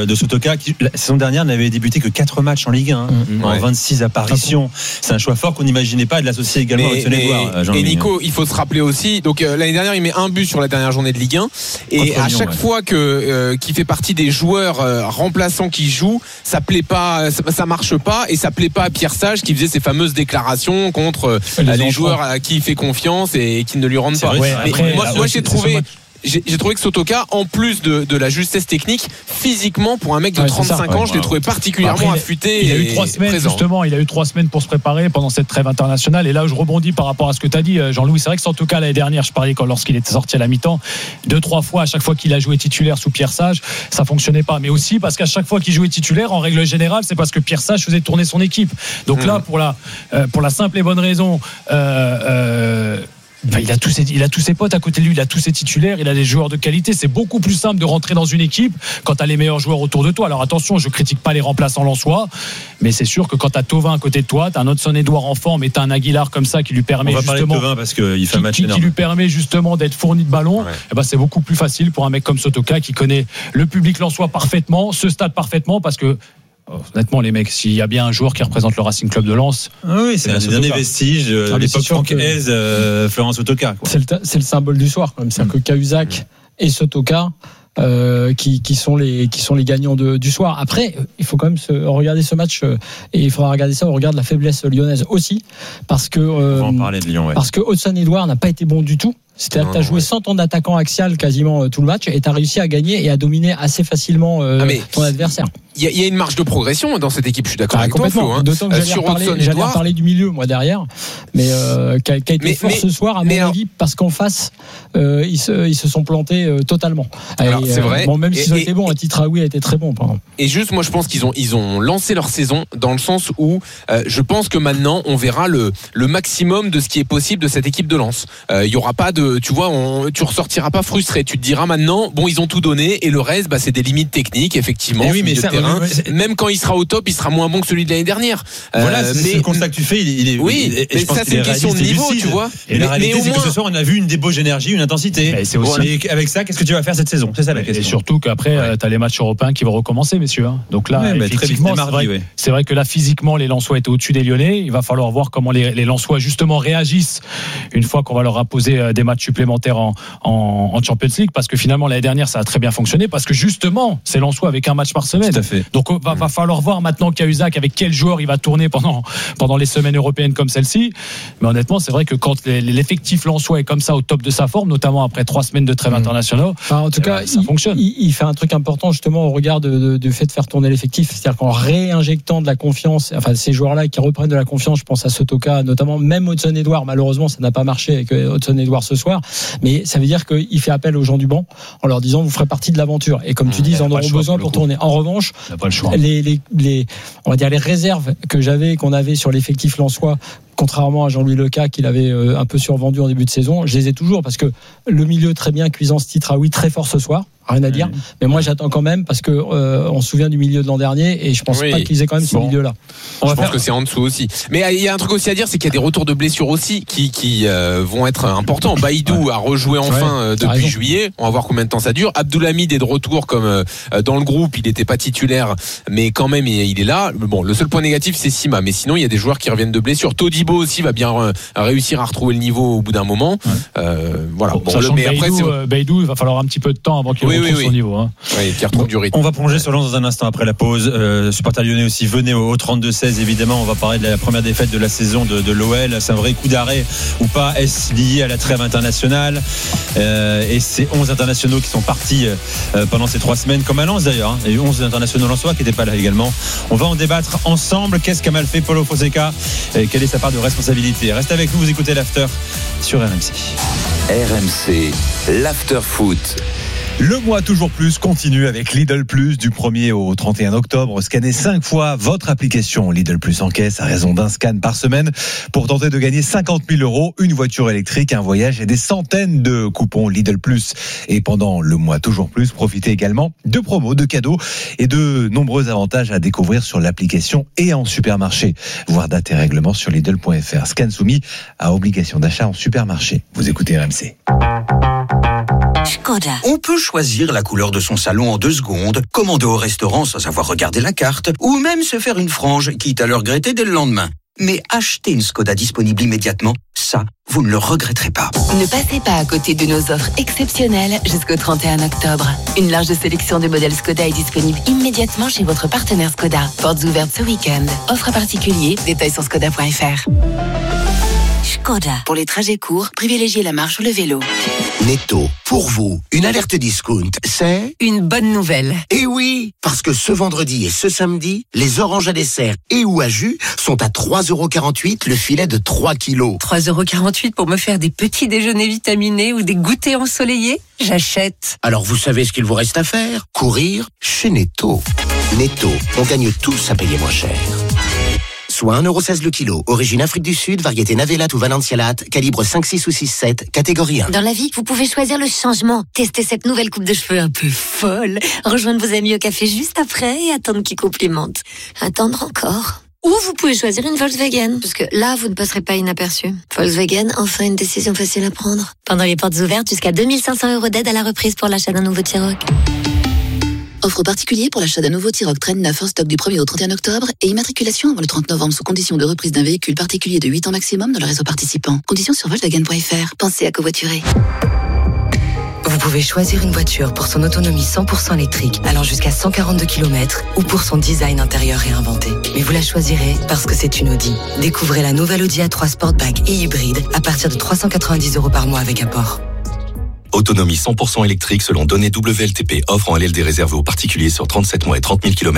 Sotoka, qui la saison dernière n'avait débuté que quatre matchs en Ligue un, hein, mmh, en ouais. vingt-six apparitions. C'est un choix fort qu'on n'imaginait pas de l'associer également à Hudson-Edouard. Et Nico, il faut se rappeler aussi, donc euh, l'année dernière, il met un but sur la dernière journée de Ligue un, et Contre à Lyon, chaque ouais. fois que euh, qui fait partie des joueurs euh, remplaçants qui jouent, ça plaît pas, ça, ça marche pas, et ça plaît pas à Pierre Sage qui faisait ses fameuses déclarations contre euh, les, les joueurs à qui il fait confiance et, et qui ne lui rendent c'est pas. Vrai, mais après, moi, là, moi ouais, j'ai trouvé. J'ai, j'ai trouvé que Sotoka, en plus de, de la justesse technique, physiquement, pour un mec de ouais, trente-cinq ans, ouais, je l'ai trouvé particulièrement Après, affûté. Il a eu trois semaines, présent. justement, il a eu trois semaines pour se préparer pendant cette trêve internationale. Et là, je rebondis par rapport à ce que tu as dit, Jean-Louis. C'est vrai que Sotoka, l'année dernière, je parlais quand, lorsqu'il était sorti à la mi-temps, deux, trois fois, à chaque fois qu'il a joué titulaire sous Pierre Sage, ça fonctionnait pas. Mais aussi parce qu'à chaque fois qu'il jouait titulaire, en règle générale, c'est parce que Pierre Sage faisait tourner son équipe. Donc mmh. là, pour la, euh, pour la simple et bonne raison, euh, euh, Ben, il a tous ses, il a tous ses potes à côté de lui, il a tous ses titulaires, il a des joueurs de qualité. C'est beaucoup plus simple de rentrer dans une équipe quand t'as les meilleurs joueurs autour de toi. Alors attention, je critique pas les remplaçants lensois, mais c'est sûr que quand t'as Thauvin à côté de toi, t'as un Hudson-Edouard en forme et t'as un Aguilar comme ça qui lui permet On va justement, parler de Thauvin parce qu'il fait un match qui, énorme. qui lui permet justement d'être fourni de ballon. Ouais. Et ben c'est beaucoup plus facile pour un mec comme Sotoka qui connaît le public lensois parfaitement, ce stade parfaitement, parce que honnêtement, les mecs, s'il y a bien un joueur qui représente le Racing Club de Lens, ah oui, c'est, c'est un des derniers vestiges de ah, l'époque Franck Hez, euh, Florent Sotoka. Quoi. C'est, le, c'est le symbole du soir, quand même. C'est-à-dire mmh. que Cahuzac mmh. et Sotoka, euh, qui, qui sont les qui sont les gagnants de, du soir. Après, il faut quand même se, regarder ce match euh, et il faudra regarder ça au regard de la faiblesse lyonnaise aussi, parce que euh, on va en parler de Lyon, ouais. parce que Hudson-Edouard n'a pas été bon du tout. C'est-à-dire que tu as joué ouais. sans ton attaquant axial quasiment euh, tout le match et tu as réussi à gagner et à dominer assez facilement euh, ah ton adversaire. Il y, y a une marge de progression dans cette équipe, je suis d'accord ah, avec complètement. toi, Flo. Hein. D'autant que j'allais, reparler, j'allais reparler du milieu, moi, derrière, mais euh, qui a, qui a été mais, fort mais, ce soir, à mon alors, avis, parce qu'en face, euh, ils, se, ils se sont plantés euh, totalement. Alors, et, c'est euh, vrai. Bon, même s'ils ont et, été bons, Titraoui a été très bon. Pardon. Et juste, moi, je pense qu'ils ont, ils ont lancé leur saison dans le sens où euh, je pense que maintenant, on verra le, le maximum de ce qui est possible de cette équipe de Lens. Il euh, y aura pas de, tu vois, on, tu ressortiras pas frustré. Tu te diras maintenant, bon, ils ont tout donné et le reste, bah, c'est des limites techniques, effectivement. Oui, mais ça, terrain. Oui, oui, même quand il sera au top, il sera moins bon que celui de l'année dernière. Voilà, euh, c'est, mais, c'est le constat que tu fais. Il, il est, oui, il est, mais ça, c'est une question de niveau, tu vois. Et mais, la réalité, mais c'est moins... que ce soir, on a vu une débauche d'énergie, une intensité. Mais c'est aussi... Et avec ça, qu'est-ce que tu vas faire cette saison? C'est ça la question. Et surtout qu'après, ouais. tu as les matchs européens qui vont recommencer, messieurs. Donc là, ouais, effectivement, mardi, c'est, vrai, ouais. c'est vrai que là, physiquement, les Lensois étaient au-dessus des Lyonnais. Il va falloir voir comment les, les Lensois, justement, réagissent une fois qu'on va leur imposer des matchs supplémentaires en, en, en Champions League, parce que finalement, l'année dernière, ça a très bien fonctionné, parce que justement, c'est Lensois avec un match par semaine. Tout à fait. Donc, il va, va falloir voir maintenant Cahuzac avec quel joueur il va tourner pendant, pendant les semaines européennes comme celle-ci. Mais honnêtement, c'est vrai que quand l'effectif lensois est comme ça au top de sa forme, notamment après trois semaines de trêve mmh. internationaux, enfin, en tout cas, euh, ça il, fonctionne. Il, il fait un truc important justement au regard de, de, du fait de faire tourner l'effectif. C'est-à-dire qu'en réinjectant de la confiance, enfin ces joueurs-là qui reprennent de la confiance, je pense à Sotoka, notamment même Hudson-Edouard, malheureusement ça n'a pas marché avec Hudson-Edouard ce soir, mais ça veut dire qu'il fait appel aux gens du banc en leur disant vous ferez partie de l'aventure. Et comme mmh, tu dis, ils en auront besoin pour tourner. En revanche, les, les, les, on va dire les réserves que j'avais, qu'on avait sur l'effectif lensois, contrairement à Jean-Louis Leca qu'il avait un peu survendu en début de saison, je les ai toujours parce que le milieu très bien, Cuisance, Titraoui très fort ce soir, rien à dire, mmh. mais moi j'attends quand même parce que euh, on se souvient du milieu de l'an dernier et je pense oui. pas qu'ils aient quand même ce bon. milieu là. On je va pense faire... que c'est en dessous aussi. Mais il y a un truc aussi à dire, c'est qu'il y a des retours de blessures aussi qui, qui euh, vont être importants. Baïdou ouais. a rejoué enfin ouais, euh, depuis juillet, on va voir combien de temps ça dure. Abdoulhamid est de retour comme euh, dans le groupe, il n'était pas titulaire mais quand même il, il est là. Bon, le seul point négatif c'est Sima, mais sinon il y a des joueurs qui reviennent de blessures. Todibo aussi va bien euh, réussir à retrouver le niveau au bout d'un moment. Ouais. Euh, voilà. Bon, bon, le, mais Baïdou, après, euh, Baïdou, il va falloir un petit peu de temps avant qu'il oui, retrouve oui, oui. son niveau. Hein. Oui, qui retrouve du rythme. On va plonger sur Lens dans un instant après la pause. Euh, supporters lyonnais aussi, venez au trente-deux seize évidemment. On va parler de la première défaite de la saison de, de l'O L. C'est un vrai coup d'arrêt ou pas? Est-ce lié à la trêve internationale? euh, Et ces onze internationaux qui sont partis euh, pendant ces trois semaines, comme à Lens d'ailleurs. Hein. Il y a eu onze internationaux lensois qui n'étaient pas là également. On va en débattre ensemble. Qu'est-ce qu'a mal fait Paulo Fonseca et quelle est sa part de responsabilité? Reste avec nous, vous écoutez l'After sur R M C. R M C, l'After Foot. Le mois toujours plus continue avec Lidl Plus du premier au trente et un octobre. Scannez cinq fois votre application Lidl Plus en caisse à raison d'un scan par semaine pour tenter de gagner cinquante mille euros, une voiture électrique, un voyage et des centaines de coupons Lidl Plus. Et pendant le mois toujours plus, profitez également de promos, de cadeaux et de nombreux avantages à découvrir sur l'application et en supermarché. Voir date et règlements sur Lidl point F R. Scan soumis à obligation d'achat en supermarché. Vous écoutez R M C. Škoda. On peut choisir la couleur de son salon en deux secondes, commander au restaurant sans avoir regardé la carte, ou même se faire une frange, quitte à le regretter dès le lendemain. Mais acheter une Škoda disponible immédiatement, ça, vous ne le regretterez pas. Ne passez pas à côté de nos offres exceptionnelles jusqu'au trente et un octobre. Une large sélection de modèles Škoda est disponible immédiatement chez votre partenaire Škoda. Portes ouvertes ce week-end. Offre à particulier, détails sur škoda point f r. Škoda. Pour les trajets courts, privilégiez la marche ou le vélo. Netto, pour vous, une alerte discount, c'est une bonne nouvelle. Eh oui, parce que ce vendredi et ce samedi, les oranges à dessert et ou à jus sont à trois euros quarante-huit le filet de trois kilos. trois euros quarante-huit pour me faire des petits déjeuners vitaminés ou des goûters ensoleillés? J'achète. Alors vous savez ce qu'il vous reste à faire? Courir chez Netto. Netto, on gagne tous à payer moins cher. Soit un euro seize le kilo, origine Afrique du Sud, variété Navelat ou Valencialat, calibre cinq, six ou six sept, catégorie un. Dans la vie, vous pouvez choisir le changement. Tester cette nouvelle coupe de cheveux un peu folle. Rejoindre vos amis au café juste après et attendre qu'ils complimentent. Attendre encore. Ou vous pouvez choisir une Volkswagen, parce que là, vous ne passerez pas inaperçu. Volkswagen, enfin une décision facile à prendre. Pendant les portes ouvertes, jusqu'à deux mille cinq cents euros d'aide à la reprise pour l'achat d'un nouveau T-Roc. Offre particulier pour l'achat d'un nouveau T-Roc Train neuf en stock du premier au trente et un octobre et immatriculation avant le trente novembre sous condition de reprise d'un véhicule particulier de huit ans maximum dans le réseau participant. Conditions sur volkswagen point f r. Pensez à covoiturer. Vous pouvez choisir une voiture pour son autonomie cent pour cent électrique, allant jusqu'à cent quarante-deux kilomètres, ou pour son design intérieur réinventé. Mais vous la choisirez parce que c'est une Audi. Découvrez la nouvelle Audi A trois Sportback et hybride à partir de trois cent quatre-vingt-dix euros par mois avec apport. Autonomie cent pour cent électrique selon données W L T P. Offre en L L D réservée aux particuliers sur trente-sept mois et trente mille kilomètres.